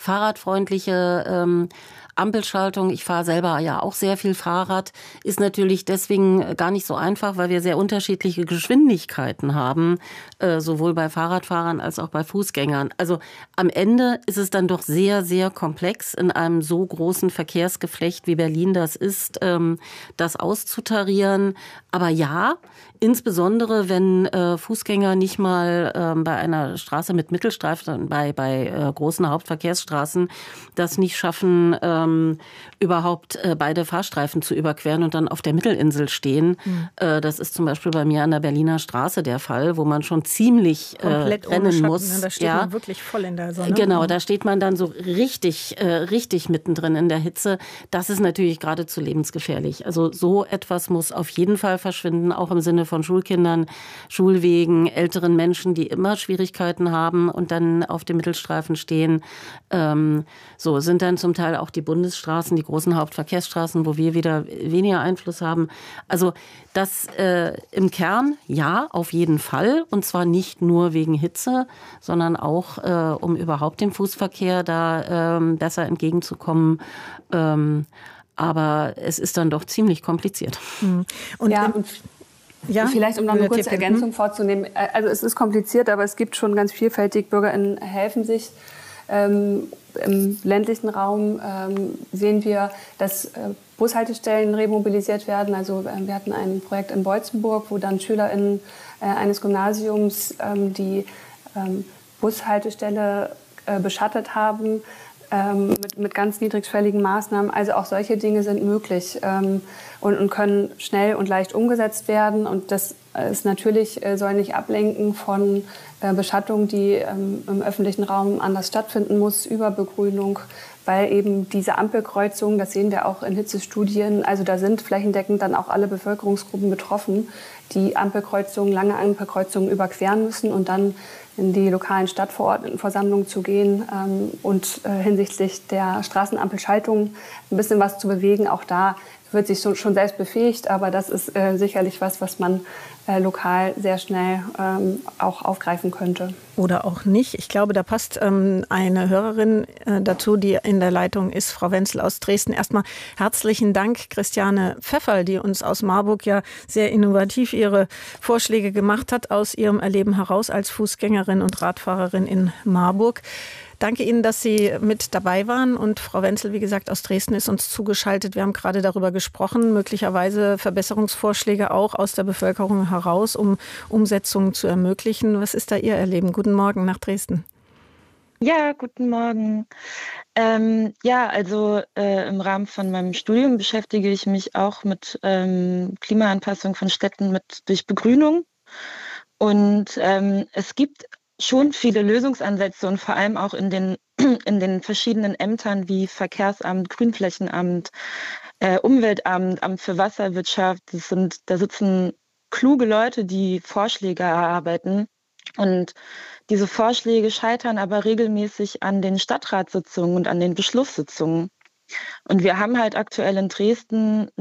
fahrradfreundliche Ampelschaltung. Ich fahre selber ja auch sehr viel Fahrrad, ist natürlich deswegen gar nicht so einfach, weil wir sehr unterschiedliche Geschwindigkeiten haben, äh, sowohl bei Fahrradfahrern als auch bei Fußgängern. Also am Ende ist es dann doch sehr, sehr komplex, in einem so großen Verkehrsgeflecht wie Berlin das ist, ähm, das auszutarieren. Aber ja, insbesondere wenn äh, Fußgänger nicht mal äh, bei einer Straße mit Mittelstreifen, bei, bei äh, großen Hauptverkehrsstraßen, das nicht schaffen, äh, überhaupt äh, beide Fahrstreifen zu überqueren und dann auf der Mittelinsel stehen. Mhm. Äh, das ist zum Beispiel bei mir an der Berliner Straße der Fall, wo man schon ziemlich äh, rennen Schatten, muss. Ne? Da steht ja. man wirklich voll in der Sonne. Genau, da steht man dann so richtig, äh, richtig mittendrin in der Hitze. Das ist natürlich geradezu lebensgefährlich. Also so etwas muss auf jeden Fall verschwinden, auch im Sinne von Schulkindern, Schulwegen, älteren Menschen, die immer Schwierigkeiten haben und dann auf dem Mittelstreifen stehen. Ähm, so sind dann zum Teil auch die Bundesstraßen, die großen Hauptverkehrsstraßen, wo wir wieder weniger Einfluss haben. Also das äh, im Kern, ja, auf jeden Fall. Und zwar nicht nur wegen Hitze, sondern auch, äh, um überhaupt dem Fußverkehr da ähm, besser entgegenzukommen. Ähm, aber es ist dann doch ziemlich kompliziert. Mhm. Und ja, und Ja, vielleicht, um noch eine kurze Ergänzung vorzunehmen. Also es ist kompliziert, aber es gibt schon ganz vielfältig. BürgerInnen helfen sich. Ähm, Im ländlichen Raum ähm, sehen wir, dass äh, Bushaltestellen remobilisiert werden. Also äh, wir hatten ein Projekt in Beutzenburg, wo dann SchülerInnen äh, eines Gymnasiums ähm, die ähm, Bushaltestelle äh, beschattet haben, ähm, mit, mit ganz niedrigschwelligen Maßnahmen. Also auch solche Dinge sind möglich ähm, und, und können schnell und leicht umgesetzt werden. Und das ist natürlich, äh, soll nicht ablenken von äh, Beschattung, die ähm, im öffentlichen Raum anders stattfinden muss, über Begrünung, weil eben diese Ampelkreuzungen, das sehen wir auch in Hitzestudien, also da sind flächendeckend dann auch alle Bevölkerungsgruppen betroffen, die Ampelkreuzungen, lange Ampelkreuzungen überqueren müssen und dann in die lokalen Stadtverordnetenversammlungen zu gehen ähm, und äh, hinsichtlich der Straßenampelschaltung ein bisschen was zu bewegen. Auch da wird sich so, schon selbst befähigt, aber das ist äh, sicherlich was, was man äh, lokal sehr schnell ähm, auch aufgreifen könnte. Oder auch nicht. Ich glaube, da passt ähm, eine Hörerin äh, dazu, die in der Leitung ist, Frau Wenzel aus Dresden. Erstmal herzlichen Dank, Christiane Pfefferl, die uns aus Marburg ja sehr innovativ ihre Vorschläge gemacht hat, aus ihrem Erleben heraus als Fußgängerin und Radfahrerin in Marburg. Danke Ihnen, dass Sie mit dabei waren. Und Frau Wenzel, wie gesagt, aus Dresden ist uns zugeschaltet. Wir haben gerade darüber gesprochen, möglicherweise Verbesserungsvorschläge auch aus der Bevölkerung heraus, um Umsetzungen zu ermöglichen. Was ist da Ihr Erleben? Guten Morgen nach Dresden. Ja, guten Morgen. Ähm, ja, also äh, im Rahmen von meinem Studium beschäftige ich mich auch mit ähm, Klimaanpassung von Städten mit durch Begrünung. Und ähm, es gibt schon viele Lösungsansätze und vor allem auch in den, in den verschiedenen Ämtern wie Verkehrsamt, Grünflächenamt, äh, Umweltamt, Amt für Wasserwirtschaft. Das sind, da sitzen kluge Leute, die Vorschläge erarbeiten. Und diese Vorschläge scheitern aber regelmäßig an den Stadtratssitzungen und an den Beschlusssitzungen. Und wir haben halt aktuell in Dresden